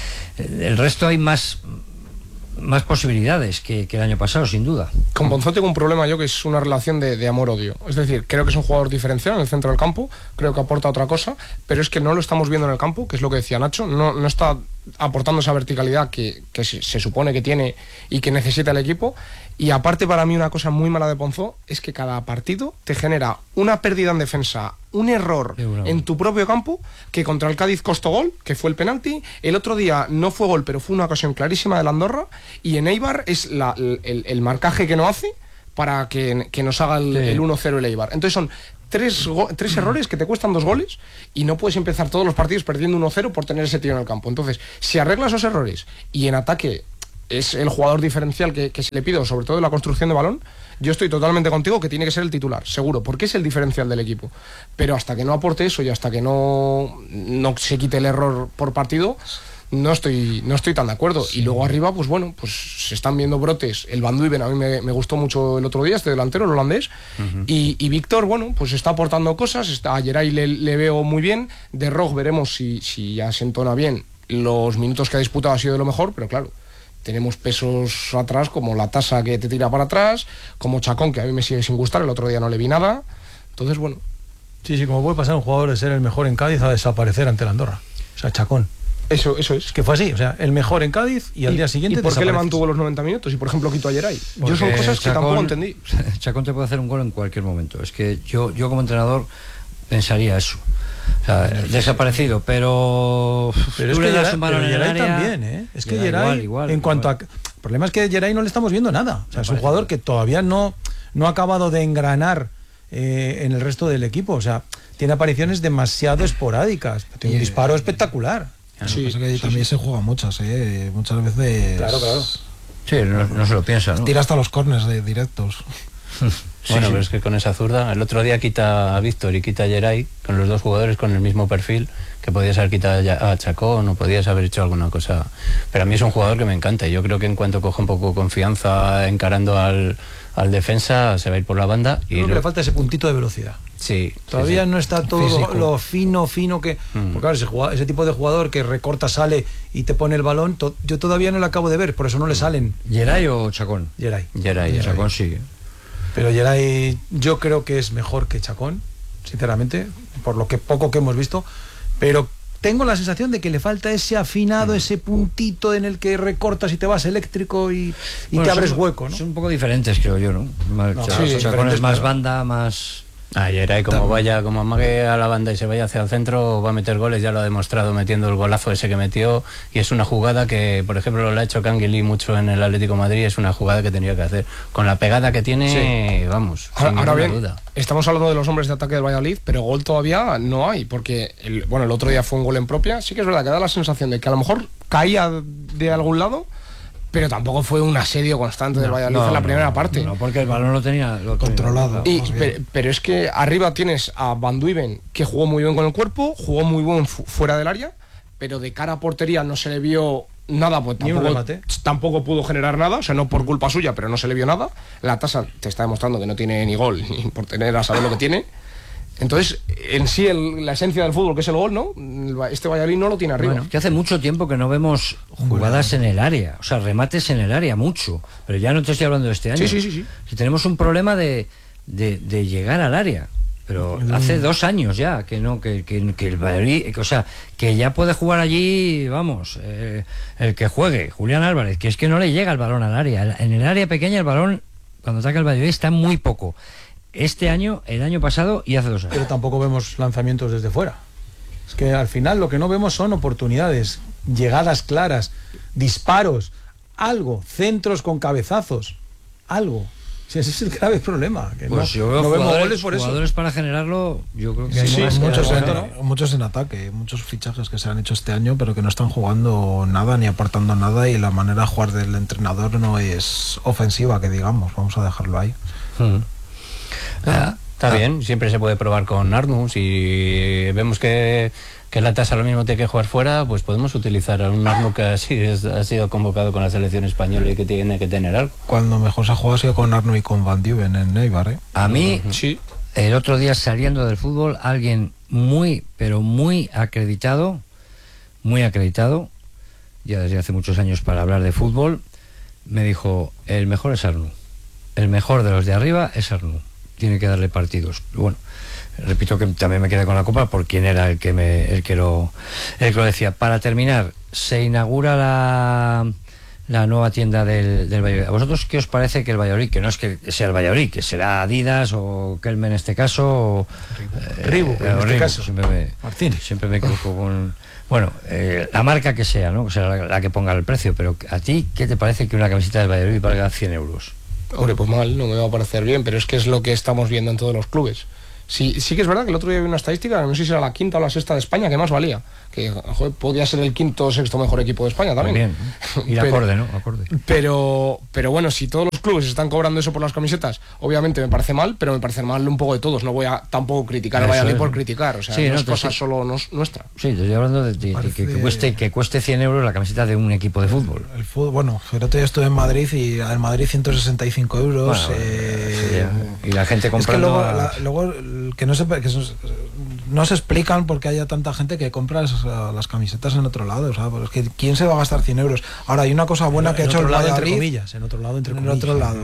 El resto hay más... más posibilidades que, que el año pasado, sin duda. Con Ponzó tengo un problema yo, que es una relación de, de amor-odio. Es decir, creo que es un jugador diferencial en el centro del campo, creo que aporta otra cosa, pero es que no lo estamos viendo en el campo, que es lo que decía Nacho, no, no está aportando esa verticalidad que, que se, se supone que tiene y que necesita el equipo. Y aparte, para mí, una cosa muy mala de Ponzó es que cada partido te genera una pérdida en defensa, un error en tu propio campo, que contra el Cádiz costó gol, que fue el penalti. El otro día no fue gol, pero fue una ocasión clarísima de la Andorra. Y en Eibar es la, el, el marcaje que no hace para que, que nos haga el, sí. el uno cero el Eibar. Entonces son tres, go, tres errores que te cuestan dos goles y no puedes empezar todos los partidos perdiendo uno cero por tener ese tío en el campo. Entonces, si arreglas esos errores y en ataque es el jugador diferencial que, que se le pido, sobre todo en la construcción de balón, yo estoy totalmente contigo que tiene que ser el titular, seguro, porque es el diferencial del equipo. Pero hasta que no aporte eso y hasta que no, no se quite el error por partido, no estoy, no estoy tan de acuerdo. Sí. Y luego arriba, pues bueno, pues se están viendo brotes. El Van Duiven a mí me, me gustó mucho el otro día, este delantero, el holandés. Uh-huh. Y, y Víctor, bueno, pues está aportando cosas. Está, a Geray le, le veo muy bien. De Rog veremos si, si ya se entona bien. Los minutos que ha disputado ha sido de lo mejor, pero claro, tenemos pesos atrás como la Tasa, que te tira para atrás, como Chacón, que a mí me sigue sin gustar, el otro día no le vi nada. Entonces, bueno. Sí, sí, como puede pasar un jugador de ser el mejor en Cádiz a desaparecer ante la Andorra. O sea, Chacón. Eso, eso es. Es que fue así, o sea, el mejor en Cádiz y al ¿Y, día siguiente ¿Y por qué le mantuvo los noventa minutos y por ejemplo quitó a Geray? Yo son cosas que Chacón, tampoco entendí. Chacón te puede hacer un gol en cualquier momento. Es que yo, yo como entrenador pensaría eso. O sea, desaparecido, pero... Pero es que Geray, pero Geray también, ¿eh? Es que Geray, igual, igual, en cuanto igual. a... El problema es que Geray no le estamos viendo nada. O sea, es un jugador que todavía no, no ha acabado de engranar eh, en el resto del equipo. O sea, tiene apariciones demasiado esporádicas. Tiene un disparo espectacular. Claro, sí, que sí, también sí. se juega muchas, ¿eh? Muchas veces... Claro, claro. Sí, no, no se lo piensa, ¿no? Tira hasta los corners de directos. Sí, bueno, sí. Pero es que con esa zurda, el otro día quita a Víctor y quita a Geray, con los dos jugadores con el mismo perfil, que podías haber quitado a Chacón o podías haber hecho alguna cosa. Pero a mí es un jugador que me encanta y yo creo que en cuanto coja un poco confianza encarando al, al defensa, se va a ir por la banda. Y creo que lo... le falta ese puntito de velocidad. Sí. Todavía sí, sí. no está todo lo, lo fino, fino que... Mm. Porque claro, ese, jugador, ese tipo de jugador que recorta, sale y te pone el balón, to, yo todavía no lo acabo de ver, por eso no le salen. ¿Geray o Chacón? Geray. Geray, Geray. Chacón sí. Pero Geray yo creo que es mejor que Chacón, sinceramente, por lo que poco que hemos visto, pero tengo la sensación de que le falta ese afinado, mm. ese puntito en el que recortas y te vas eléctrico y, y bueno, te abres son, hueco, ¿no? Son un poco diferentes, creo yo, ¿no? no Ch sí, Chacón es más banda, más... Ah, Geray como vaya, como amague a la banda y se vaya hacia el centro, va a meter goles, ya lo ha demostrado metiendo el golazo ese que metió, y es una jugada que, por ejemplo, lo ha hecho Canguilí mucho en el Atlético de Madrid, es una jugada que tenía que hacer. Con la pegada que tiene, sí. vamos, ahora, sin ahora ninguna bien, duda. Estamos hablando de los hombres de ataque del Valladolid, pero gol todavía no hay, porque el, bueno, el otro día fue un gol en propia, sí que es verdad que da la sensación de que a lo mejor caía de algún lado, pero tampoco fue un asedio constante no, del Valladolid no, en la primera no, parte. No, porque el balón lo tenía lo controlado. Y, pero, pero es que arriba tienes a Van Duiven, que jugó muy bien con el cuerpo, jugó muy bien fu fuera del área, pero de cara a portería no se le vio nada, pues tampoco, tampoco pudo generar nada, o sea, no por culpa suya, pero no se le vio nada. La Tasa te está demostrando que no tiene ni gol, ni por tener a saber lo que tiene. Entonces, en sí, el, la esencia del fútbol, que es el gol, ¿no? Este Valladolid no lo tiene arriba. Bueno, que hace mucho tiempo que no vemos jugadas en el área, o sea, remates en el área, mucho. Pero ya no te estoy hablando de este año. Sí, sí, sí. sí. Si tenemos un problema de, de, de llegar al área. Pero mm. hace dos años ya que no, que, que, que el Valladolid, o sea, que ya puede jugar allí, vamos, eh, el que juegue, Julián Álvarez, que es que no le llega el balón al área. En el área pequeña el balón, cuando ataca el Valladolid, está muy poco. Este año, el año pasado y hace dos años. Pero tampoco vemos lanzamientos desde fuera. Es que al final lo que no vemos son oportunidades, llegadas claras, disparos, algo, centros con cabezazos, algo. Sí, ese es el grave problema. Que pues no, yo veo no vemos jugadores, goles por eso. jugadores para generarlo, yo creo que sí, hay sí, más que muchos, en, ahora. muchos en ataque, muchos fichajes que se han hecho este año, pero que no están jugando nada ni aportando nada, y la manera de jugar del entrenador no es ofensiva, que digamos, vamos a dejarlo ahí. Hmm. Ah, está ah. bien, siempre se puede probar con Arnau. Si vemos que, que la tasa lo mismo tiene que jugar fuera, pues podemos utilizar a un Arnau que así es, ha sido convocado con la selección española y que tiene que tener algo. Cuando mejor se ha jugado ha sido con Arnau y con Van Duven en Eibar, ¿eh? A mí, uh-huh. sí. El otro día, saliendo del fútbol, alguien muy, pero muy acreditado, muy acreditado, ya desde hace muchos años para hablar de fútbol, me dijo, el mejor es Arnau. El mejor de los de arriba es Arnau. Tiene que darle partidos. Bueno, repito que también me quedé con la copa por quién era el que me el que lo el que lo decía. Para terminar, se inaugura la, la nueva tienda del, del Valladolid. ¿A vosotros qué os parece que el Valladolid, que no es que sea el Valladolid, que será Adidas o Kelme en este caso, o Reebok, eh, en este caso. Siempre me, Martínez. Siempre me equivoco con... Bueno, eh, la marca que sea, ¿no? Que sea la, la que ponga el precio, pero ¿a ti qué te parece que una camiseta del Valladolid valga cien euros? Hombre, pues mal, no me va a parecer bien, pero es que es lo que estamos viendo en todos los clubes. Sí, sí que es verdad que el otro día vi una estadística, no sé si era la quinta o la sexta de España, que más valía. Que, joder, podía ser el quinto o sexto mejor equipo de España también. Muy bien. Y pero, acorde, ¿no? Acorde. Pero, pero bueno, si todos los clubes están cobrando eso por las camisetas, obviamente me parece mal, pero me parece mal un poco de todos. No voy a tampoco criticar a Valladolid por criticar, o sea, sí, no, no es cosa estoy... solo nos, nuestra. Sí, te estoy hablando de, de, parece... de que, que, cueste, que cueste cien euros la camiseta de un equipo de fútbol. El fútbol, bueno, el otro día estuve en Madrid y en Madrid ciento sesenta y cinco euros. Bueno, eh, sí, y la gente comprando... Es que luego, a... la, luego que no se... Que no, no se explican por qué haya tanta gente que compra las, las camisetas en otro lado, o sea, pues es que ¿quién se va a gastar cien euros? Ahora, hay una cosa buena que ha hecho el lado, Valladolid, entre comillas, en otro lado, entre en comillas. otro lado,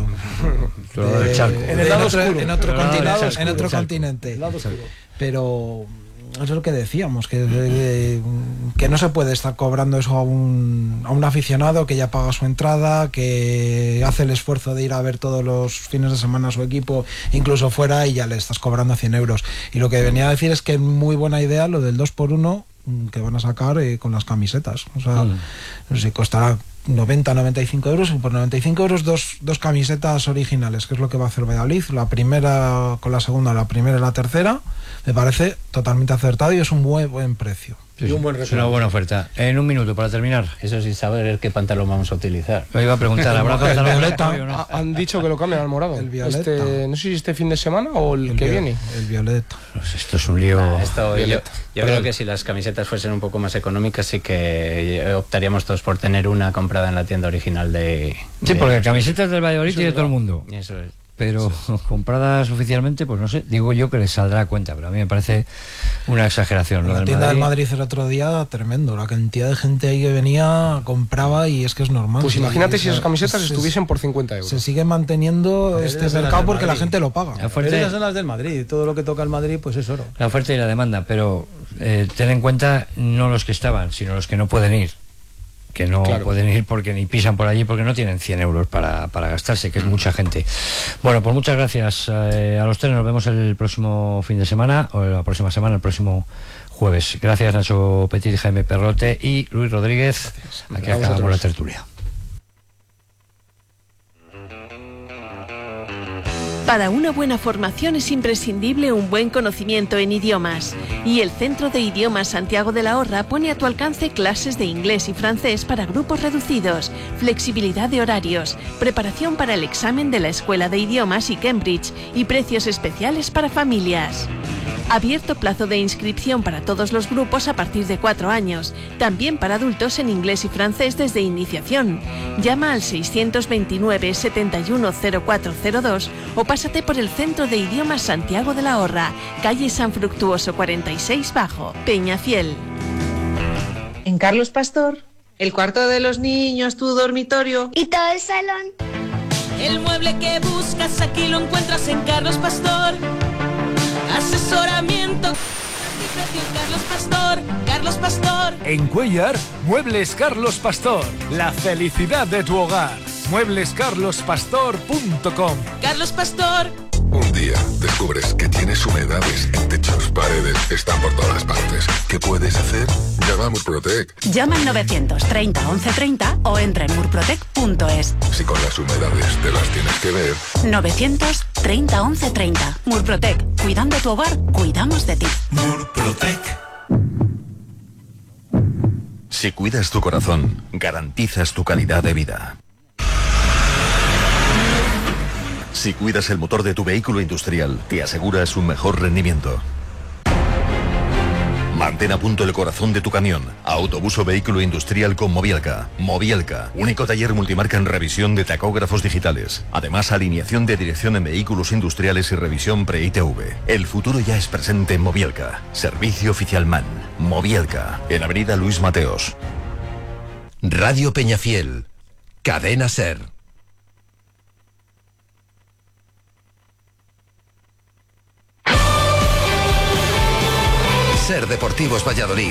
de, de, charco. en el lado oscuro, en otro, continente, en otro continente, pero eso es lo que decíamos, que, de, que no se puede estar cobrando eso a un, a un aficionado que ya paga su entrada, que hace el esfuerzo de ir a ver todos los fines de semana a su equipo, incluso fuera, y ya le estás cobrando cien euros. Y lo que venía a decir es que es muy buena idea lo del dos por uno que van a sacar eh, con las camisetas. O sea, mm. no sé si costará noventa, noventa y cinco euros, y por noventa y cinco euros dos, dos camisetas originales, que es lo que va a hacer Valladolid, la primera con la segunda, la primera y la tercera, me parece totalmente acertado y es un buen, buen precio. Sí, y un buen es una buena oferta. En un minuto, para terminar. Eso sin saber qué pantalón vamos a utilizar. Me iba a preguntar, ¿habrá pantalón violeta? No? Han dicho que lo cambian al morado. El violeta. Este, no sé si este fin de semana o el, el que viol, viene. El violeta. Pues esto es un lío. Nah, esto, yo yo creo que si las camisetas fuesen un poco más económicas, sí que optaríamos todos por tener una comprada en la tienda original de... Sí, de... porque camisetas del Valladolid tiene todo el mundo. Eso es. Pero sí. compradas oficialmente, pues no sé, digo yo que les saldrá a cuenta, pero a mí me parece una exageración. La tienda del Madrid el otro día, tremendo, la cantidad de gente ahí que venía, compraba, y es que es normal. Pues imagínate y, si esas camisetas se, estuviesen por cincuenta euros. Se sigue manteniendo este mercado porque la gente lo paga. La oferta... Esas son las del Madrid, todo lo que toca el Madrid pues es oro. La oferta y la demanda, pero eh, ten en cuenta no los que estaban, sino los que no pueden ir. Que no claro. pueden ir porque ni pisan por allí, porque no tienen cien euros para, para gastarse, que es mucha gente. Bueno, pues muchas gracias eh, a los tres. Nos vemos el próximo fin de semana, o la próxima semana, el próximo jueves. Gracias, Nacho Petit, Jaime Perrote y Luis Rodríguez. Gracias. Aquí gracias acabamos la tertulia. Para una buena formación es imprescindible un buen conocimiento en idiomas. Y el Centro de Idiomas Santiago de la Horra pone a tu alcance clases de inglés y francés para grupos reducidos, flexibilidad de horarios, preparación para el examen de la Escuela de Idiomas y Cambridge y precios especiales para familias. Abierto plazo de inscripción para todos los grupos a partir de cuatro años, también para adultos en inglés y francés desde iniciación. Llama al seiscientos veintinueve, setenta y uno, cero cuatro cero dos o pásate por el Centro de Idiomas Santiago de la Horra, calle San Fructuoso cuarenta y seis Bajo, Peñafiel. En Carlos Pastor, el cuarto de los niños, tu dormitorio y todo el salón. El mueble que buscas aquí lo encuentras en Carlos Pastor. Asesoramiento. Carlos Pastor, Carlos Pastor. En Cuellar, Muebles Carlos Pastor. La felicidad de tu hogar. muebles carlos pastor punto com. Carlos Pastor. Un día descubres que tienes humedades en techos, paredes, están por todas partes. ¿Qué puedes hacer? Llama a Murprotec. Llama al novecientos treinta once treinta o entra en murprotec punto es. Si con las humedades te las tienes que ver. novecientos treinta once treinta. Murprotec. Cuidando tu hogar, cuidamos de ti. Murprotec. Si cuidas tu corazón, garantizas tu calidad de vida. Si cuidas el motor de tu vehículo industrial, te aseguras un mejor rendimiento. Mantén a punto el corazón de tu camión. Autobús o vehículo industrial con Mobielka. Mobielka, único taller multimarca en revisión de tacógrafos digitales. Además, alineación de dirección en vehículos industriales y revisión pre-I T V. El futuro ya es presente en Mobielka. Servicio oficial MAN. Mobielka, en Avenida Luis Mateos. Radio Peñafiel. Cadena SER. SER Deportivos Valladolid.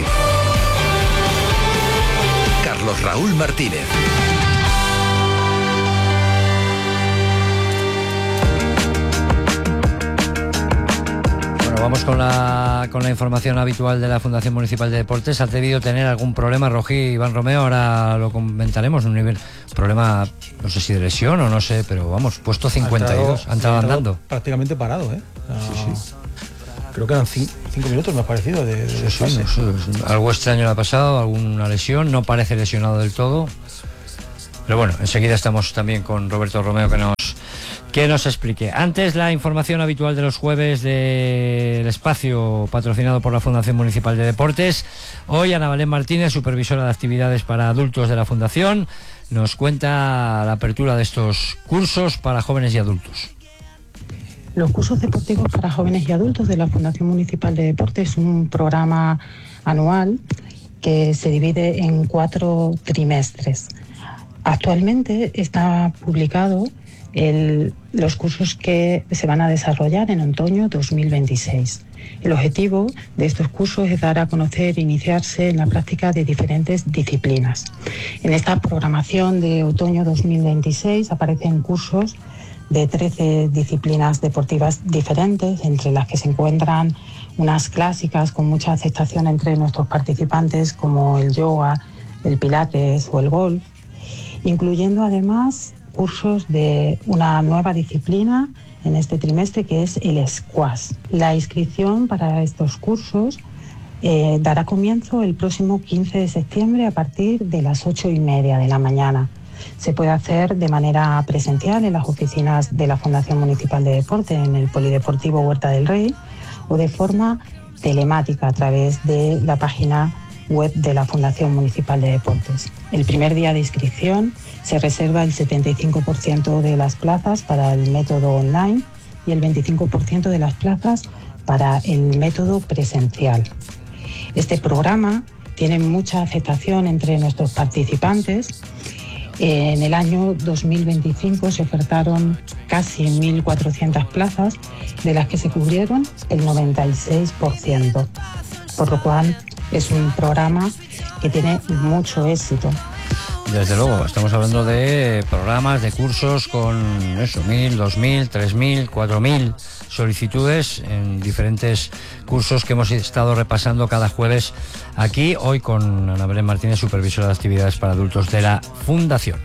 Carlos Raúl Martínez. Bueno, vamos con la, con la información habitual de la Fundación Municipal de Deportes. Ha debido tener algún problema Rojí Iván Romeo, ahora lo comentaremos, un nivel problema, no sé si de lesión o no sé, pero vamos, puesto cincuenta y dos, ha entrado andando. Prácticamente parado, ¿eh? No, sí, sí. Creo que eran cinco, cinco minutos, me ha parecido, de, de sí, sí, sí, algo extraño le ha pasado, alguna lesión, no parece lesionado del todo. Pero bueno, enseguida estamos también con Roberto Romeo que nos, que nos explique. Antes, la información habitual de los jueves del espacio patrocinado por la Fundación Municipal de Deportes. Hoy Ana Belén Martínez, supervisora de actividades para adultos de la Fundación, nos cuenta la apertura de estos cursos para jóvenes y adultos. Los cursos deportivos para jóvenes y adultos de la Fundación Municipal de Deportes es un programa anual que se divide en cuatro trimestres. Actualmente está publicado el, los cursos que se van a desarrollar en otoño dos mil veintiséis. El objetivo de estos cursos es dar a conocer e iniciarse en la práctica de diferentes disciplinas. En esta programación de otoño dos mil veintiséis aparecen cursos de trece disciplinas deportivas diferentes, entre las que se encuentran unas clásicas con mucha aceptación entre nuestros participantes como el yoga, el pilates o el golf, incluyendo además cursos de una nueva disciplina en este trimestre que es el squash. La inscripción para estos cursos eh, dará comienzo el próximo quince de septiembre a partir de las ocho y media de la mañana. Se puede hacer de manera presencial en las oficinas de la Fundación Municipal de Deporte en el Polideportivo Huerta del Rey o de forma telemática a través de la página web de la Fundación Municipal de Deportes. El primer día de inscripción se reserva el setenta y cinco por ciento de las plazas para el método online y el veinticinco por ciento de las plazas para el método presencial. Este programa tiene mucha aceptación entre nuestros participantes. En el año dos mil veinticinco se ofertaron casi mil cuatrocientas plazas, de las que se cubrieron el noventa y seis por ciento, por lo cual es un programa que tiene mucho éxito. Desde luego, estamos hablando de programas, de cursos con eso, mil, dos mil, tres mil, cuatro mil solicitudes en diferentes cursos que hemos estado repasando cada jueves aquí, hoy con Ana Belén Martínez, supervisora de actividades para adultos de la Fundación.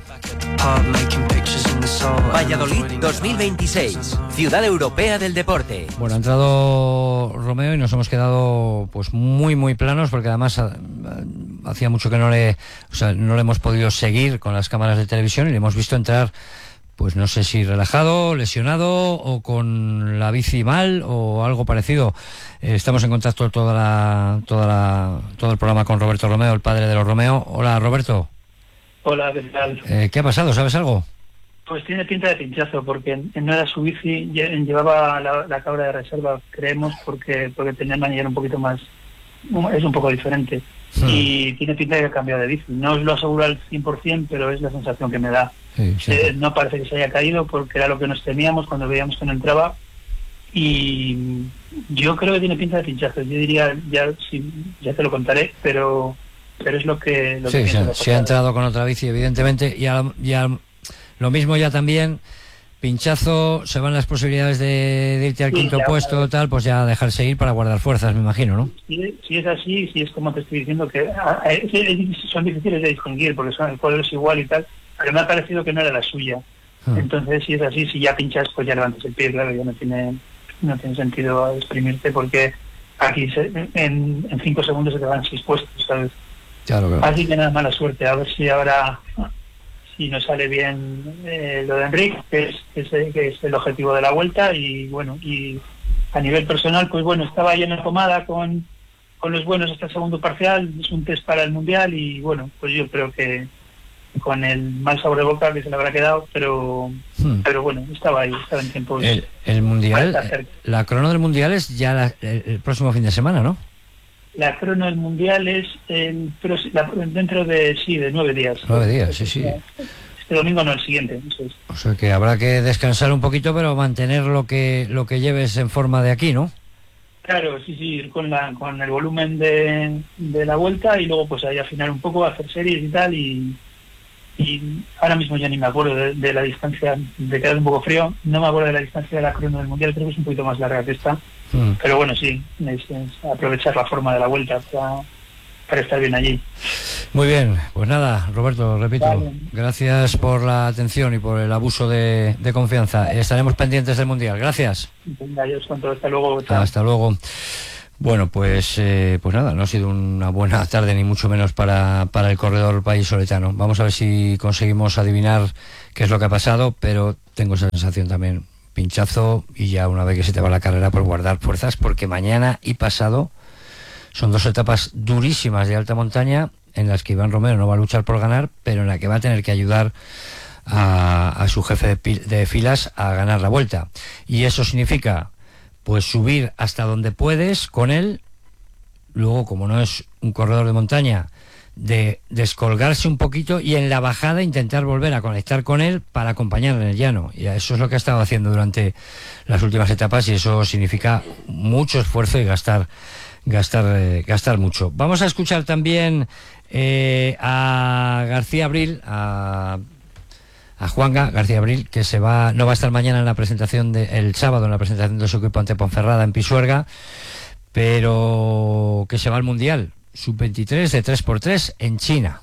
Valladolid dos mil veintiséis, Ciudad Europea del Deporte. Bueno, ha entrado Romeo y nos hemos quedado pues muy muy planos porque además hacía mucho que no le, o sea, no le hemos podido seguir con las cámaras de televisión y le hemos visto entrar, pues no sé si relajado, lesionado o con la bici mal o algo parecido. Eh, estamos en contacto toda la, toda la, todo el programa con Roberto Romeo, el padre de los Romeo. Hola, Roberto. Hola, ¿qué tal? Eh, ¿Qué ha pasado? ¿Sabes algo? Pues tiene pinta de pinchazo, porque no era su bici, llevaba la, la cabra de reserva, creemos, porque porque tenía el manillar un poquito más, es un poco diferente. Hmm. Y tiene pinta de que ha cambiado de bici. No os lo aseguro al cien por ciento, pero es la sensación que me da. Sí, sí. Eh, no parece que se haya caído, porque era lo que nos temíamos cuando veíamos que no entraba. Y yo creo que tiene pinta de pinchazo. Yo diría, ya, sí, ya te lo contaré, pero... pero es lo que... Lo sí, que sí, se ha entrado con otra bici, evidentemente, y, a, y a, lo mismo ya también pinchazo, se van las posibilidades de, de irte al Sí, quinto ya, puesto, claro. tal, pues ya dejarse ir para guardar fuerzas, me imagino, ¿no? Si, si es así, si es como te estoy diciendo, que a- a- es- es- son difíciles de distinguir porque son, el cuadro es igual y tal, pero me ha parecido que no era la suya. Ah. Entonces, si es así, si ya pinchas, pues ya levantas el pie, claro, ya no tiene, no tiene sentido exprimirte porque aquí se- en, en cinco segundos se te van seis puestos, ¿sabes? Claro, claro. Así que nada, mala suerte, a ver si ahora, si nos sale bien eh, lo de Enrique, que es, que, es, que es el objetivo de la vuelta, y bueno, y a nivel personal, pues bueno, estaba ahí en la pomada con, con los buenos hasta el segundo parcial, es un test para el Mundial, y bueno, pues yo creo que con el mal sabor de boca que se le habrá quedado, pero Hmm. pero bueno, estaba ahí, estaba en tiempos... El, el Mundial, Está cerca. la crono del Mundial es ya la- el, el próximo fin de semana, ¿no? La crono del Mundial es el, prosi- la- dentro de, sí, de nueve días. Nueve días, sí, sí. Este domingo no, el siguiente, eso es. O sea que habrá que descansar un poquito, pero mantener lo que lo que lleves en forma de aquí, ¿no? Claro, sí, sí, ir con, la, con el volumen de, de la vuelta y luego pues ahí afinar un poco, hacer series y tal, y, y ahora mismo ya ni me acuerdo de, de la distancia, de quedar un poco frío, no me acuerdo de la distancia de la crono del Mundial, creo que es un poquito más larga que esta, Mm. pero bueno, sí, es, es aprovechar la forma de la vuelta para, para estar bien allí. Muy bien, pues nada, Roberto, repito, Vale. gracias por la atención y por el abuso de, de confianza. Estaremos pendientes del Mundial. Gracias. Venga, yo os cuento, hasta luego. Chao. Hasta luego. Bueno, pues eh, pues nada, no ha sido una buena tarde ni mucho menos para, para el corredor vallisoletano. Vamos a ver si conseguimos adivinar qué es lo que ha pasado, pero tengo esa sensación también, pinchazo, y ya una vez que se te va la carrera, por guardar fuerzas, porque mañana y pasado son dos etapas durísimas de alta montaña en las que Iván Romero no va a luchar por ganar, pero en la que va a tener que ayudar a, a su jefe de, pi- de filas a ganar la vuelta. Y eso significa pues subir hasta donde puedes con él, luego como no es un corredor de montaña, de descolgarse un poquito y en la bajada intentar volver a conectar con él para acompañarle en el llano. Y eso es lo que ha estado haciendo durante las últimas etapas, y eso significa mucho esfuerzo y gastar gastar eh, gastar mucho. Vamos a escuchar también eh, a García Abril, a a Juanga García Abril, que se va, no va a estar mañana en la presentación de, el sábado en la presentación de su equipo ante Ponferrada en Pisuerga, pero que se va al Mundial sub veintitrés de tres por tres en China.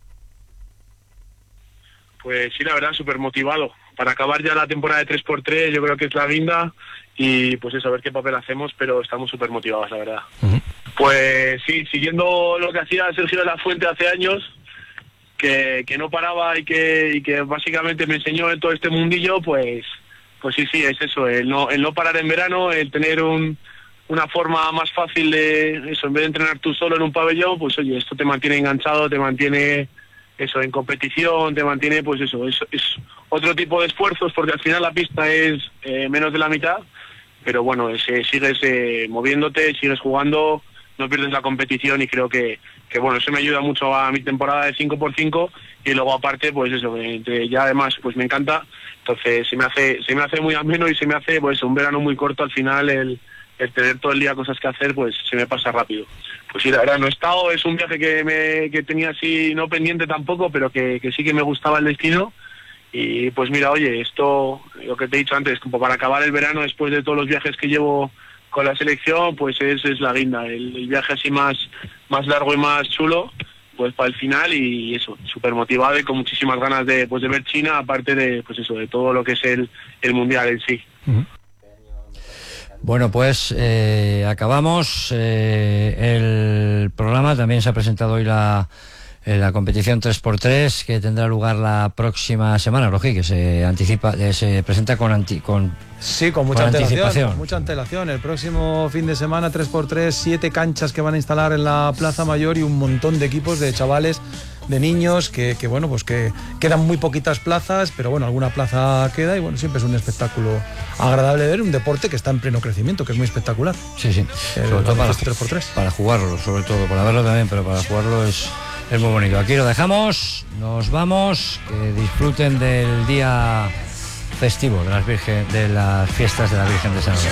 Pues sí, la verdad, súper motivado. Para acabar ya la temporada de tres por tres, yo creo que es la guinda, y pues eso, a ver qué papel hacemos, pero estamos súper motivados, la verdad. Uh-huh. Pues sí, siguiendo lo que hacía Sergio de la Fuente hace años, que, que no paraba y que, y que básicamente me enseñó en todo este mundillo, pues pues sí, sí, es eso, el no, el no parar en verano, el tener un, una forma más fácil de eso, en vez de entrenar tú solo en un pabellón, pues oye, esto te mantiene enganchado, te mantiene eso en competición, te mantiene pues eso, es, es otro tipo de esfuerzos, porque al final la pista es eh, menos de la mitad, pero bueno, es, eh, sigues eh, moviéndote, sigues jugando, no pierdes la competición, y creo que, que bueno, eso me ayuda mucho a mi temporada de cinco por cinco, y luego aparte pues eso, entre, ya además pues me encanta, entonces se me hace se me hace muy ameno, y se me hace pues un verano muy corto al final, el, el tener todo el día cosas que hacer, pues se me pasa rápido. Pues sí, la verdad, no he estado, es un viaje que me que tenía así, no pendiente tampoco, pero que, que sí que me gustaba el destino. Y pues mira, oye, esto, lo que te he dicho antes, como para acabar el verano, después de todos los viajes que llevo con la selección, pues es, es la guinda, el, el viaje así más, más largo y más chulo, pues para el final, y eso, súper motivado y con muchísimas ganas de, pues de ver China, aparte de, pues eso, de todo lo que es el, el mundial en sí. Uh-huh. Bueno, pues eh, acabamos eh, el programa. También se ha presentado hoy la, eh, la competición tres por tres, que tendrá lugar la próxima semana, Rogi, que se anticipa, eh, se presenta con anti, con Sí, con mucha con antelación, anticipación. con mucha antelación. El próximo fin de semana, tres por tres, siete canchas que van a instalar en la Plaza Mayor, y un montón de equipos de chavales, de niños, que, que bueno, pues que quedan muy poquitas plazas, pero bueno, alguna plaza queda, y bueno, siempre es un espectáculo agradable de ver, un deporte que está en pleno crecimiento, que es muy espectacular. Sí, sí, El sobre todo para, tres por tres. para jugarlo, sobre todo, para verlo también, pero para jugarlo es, es muy bonito. Aquí lo dejamos, nos vamos, que disfruten del día festivo de las Virgen, de las fiestas de la Virgen de San Lorenzo.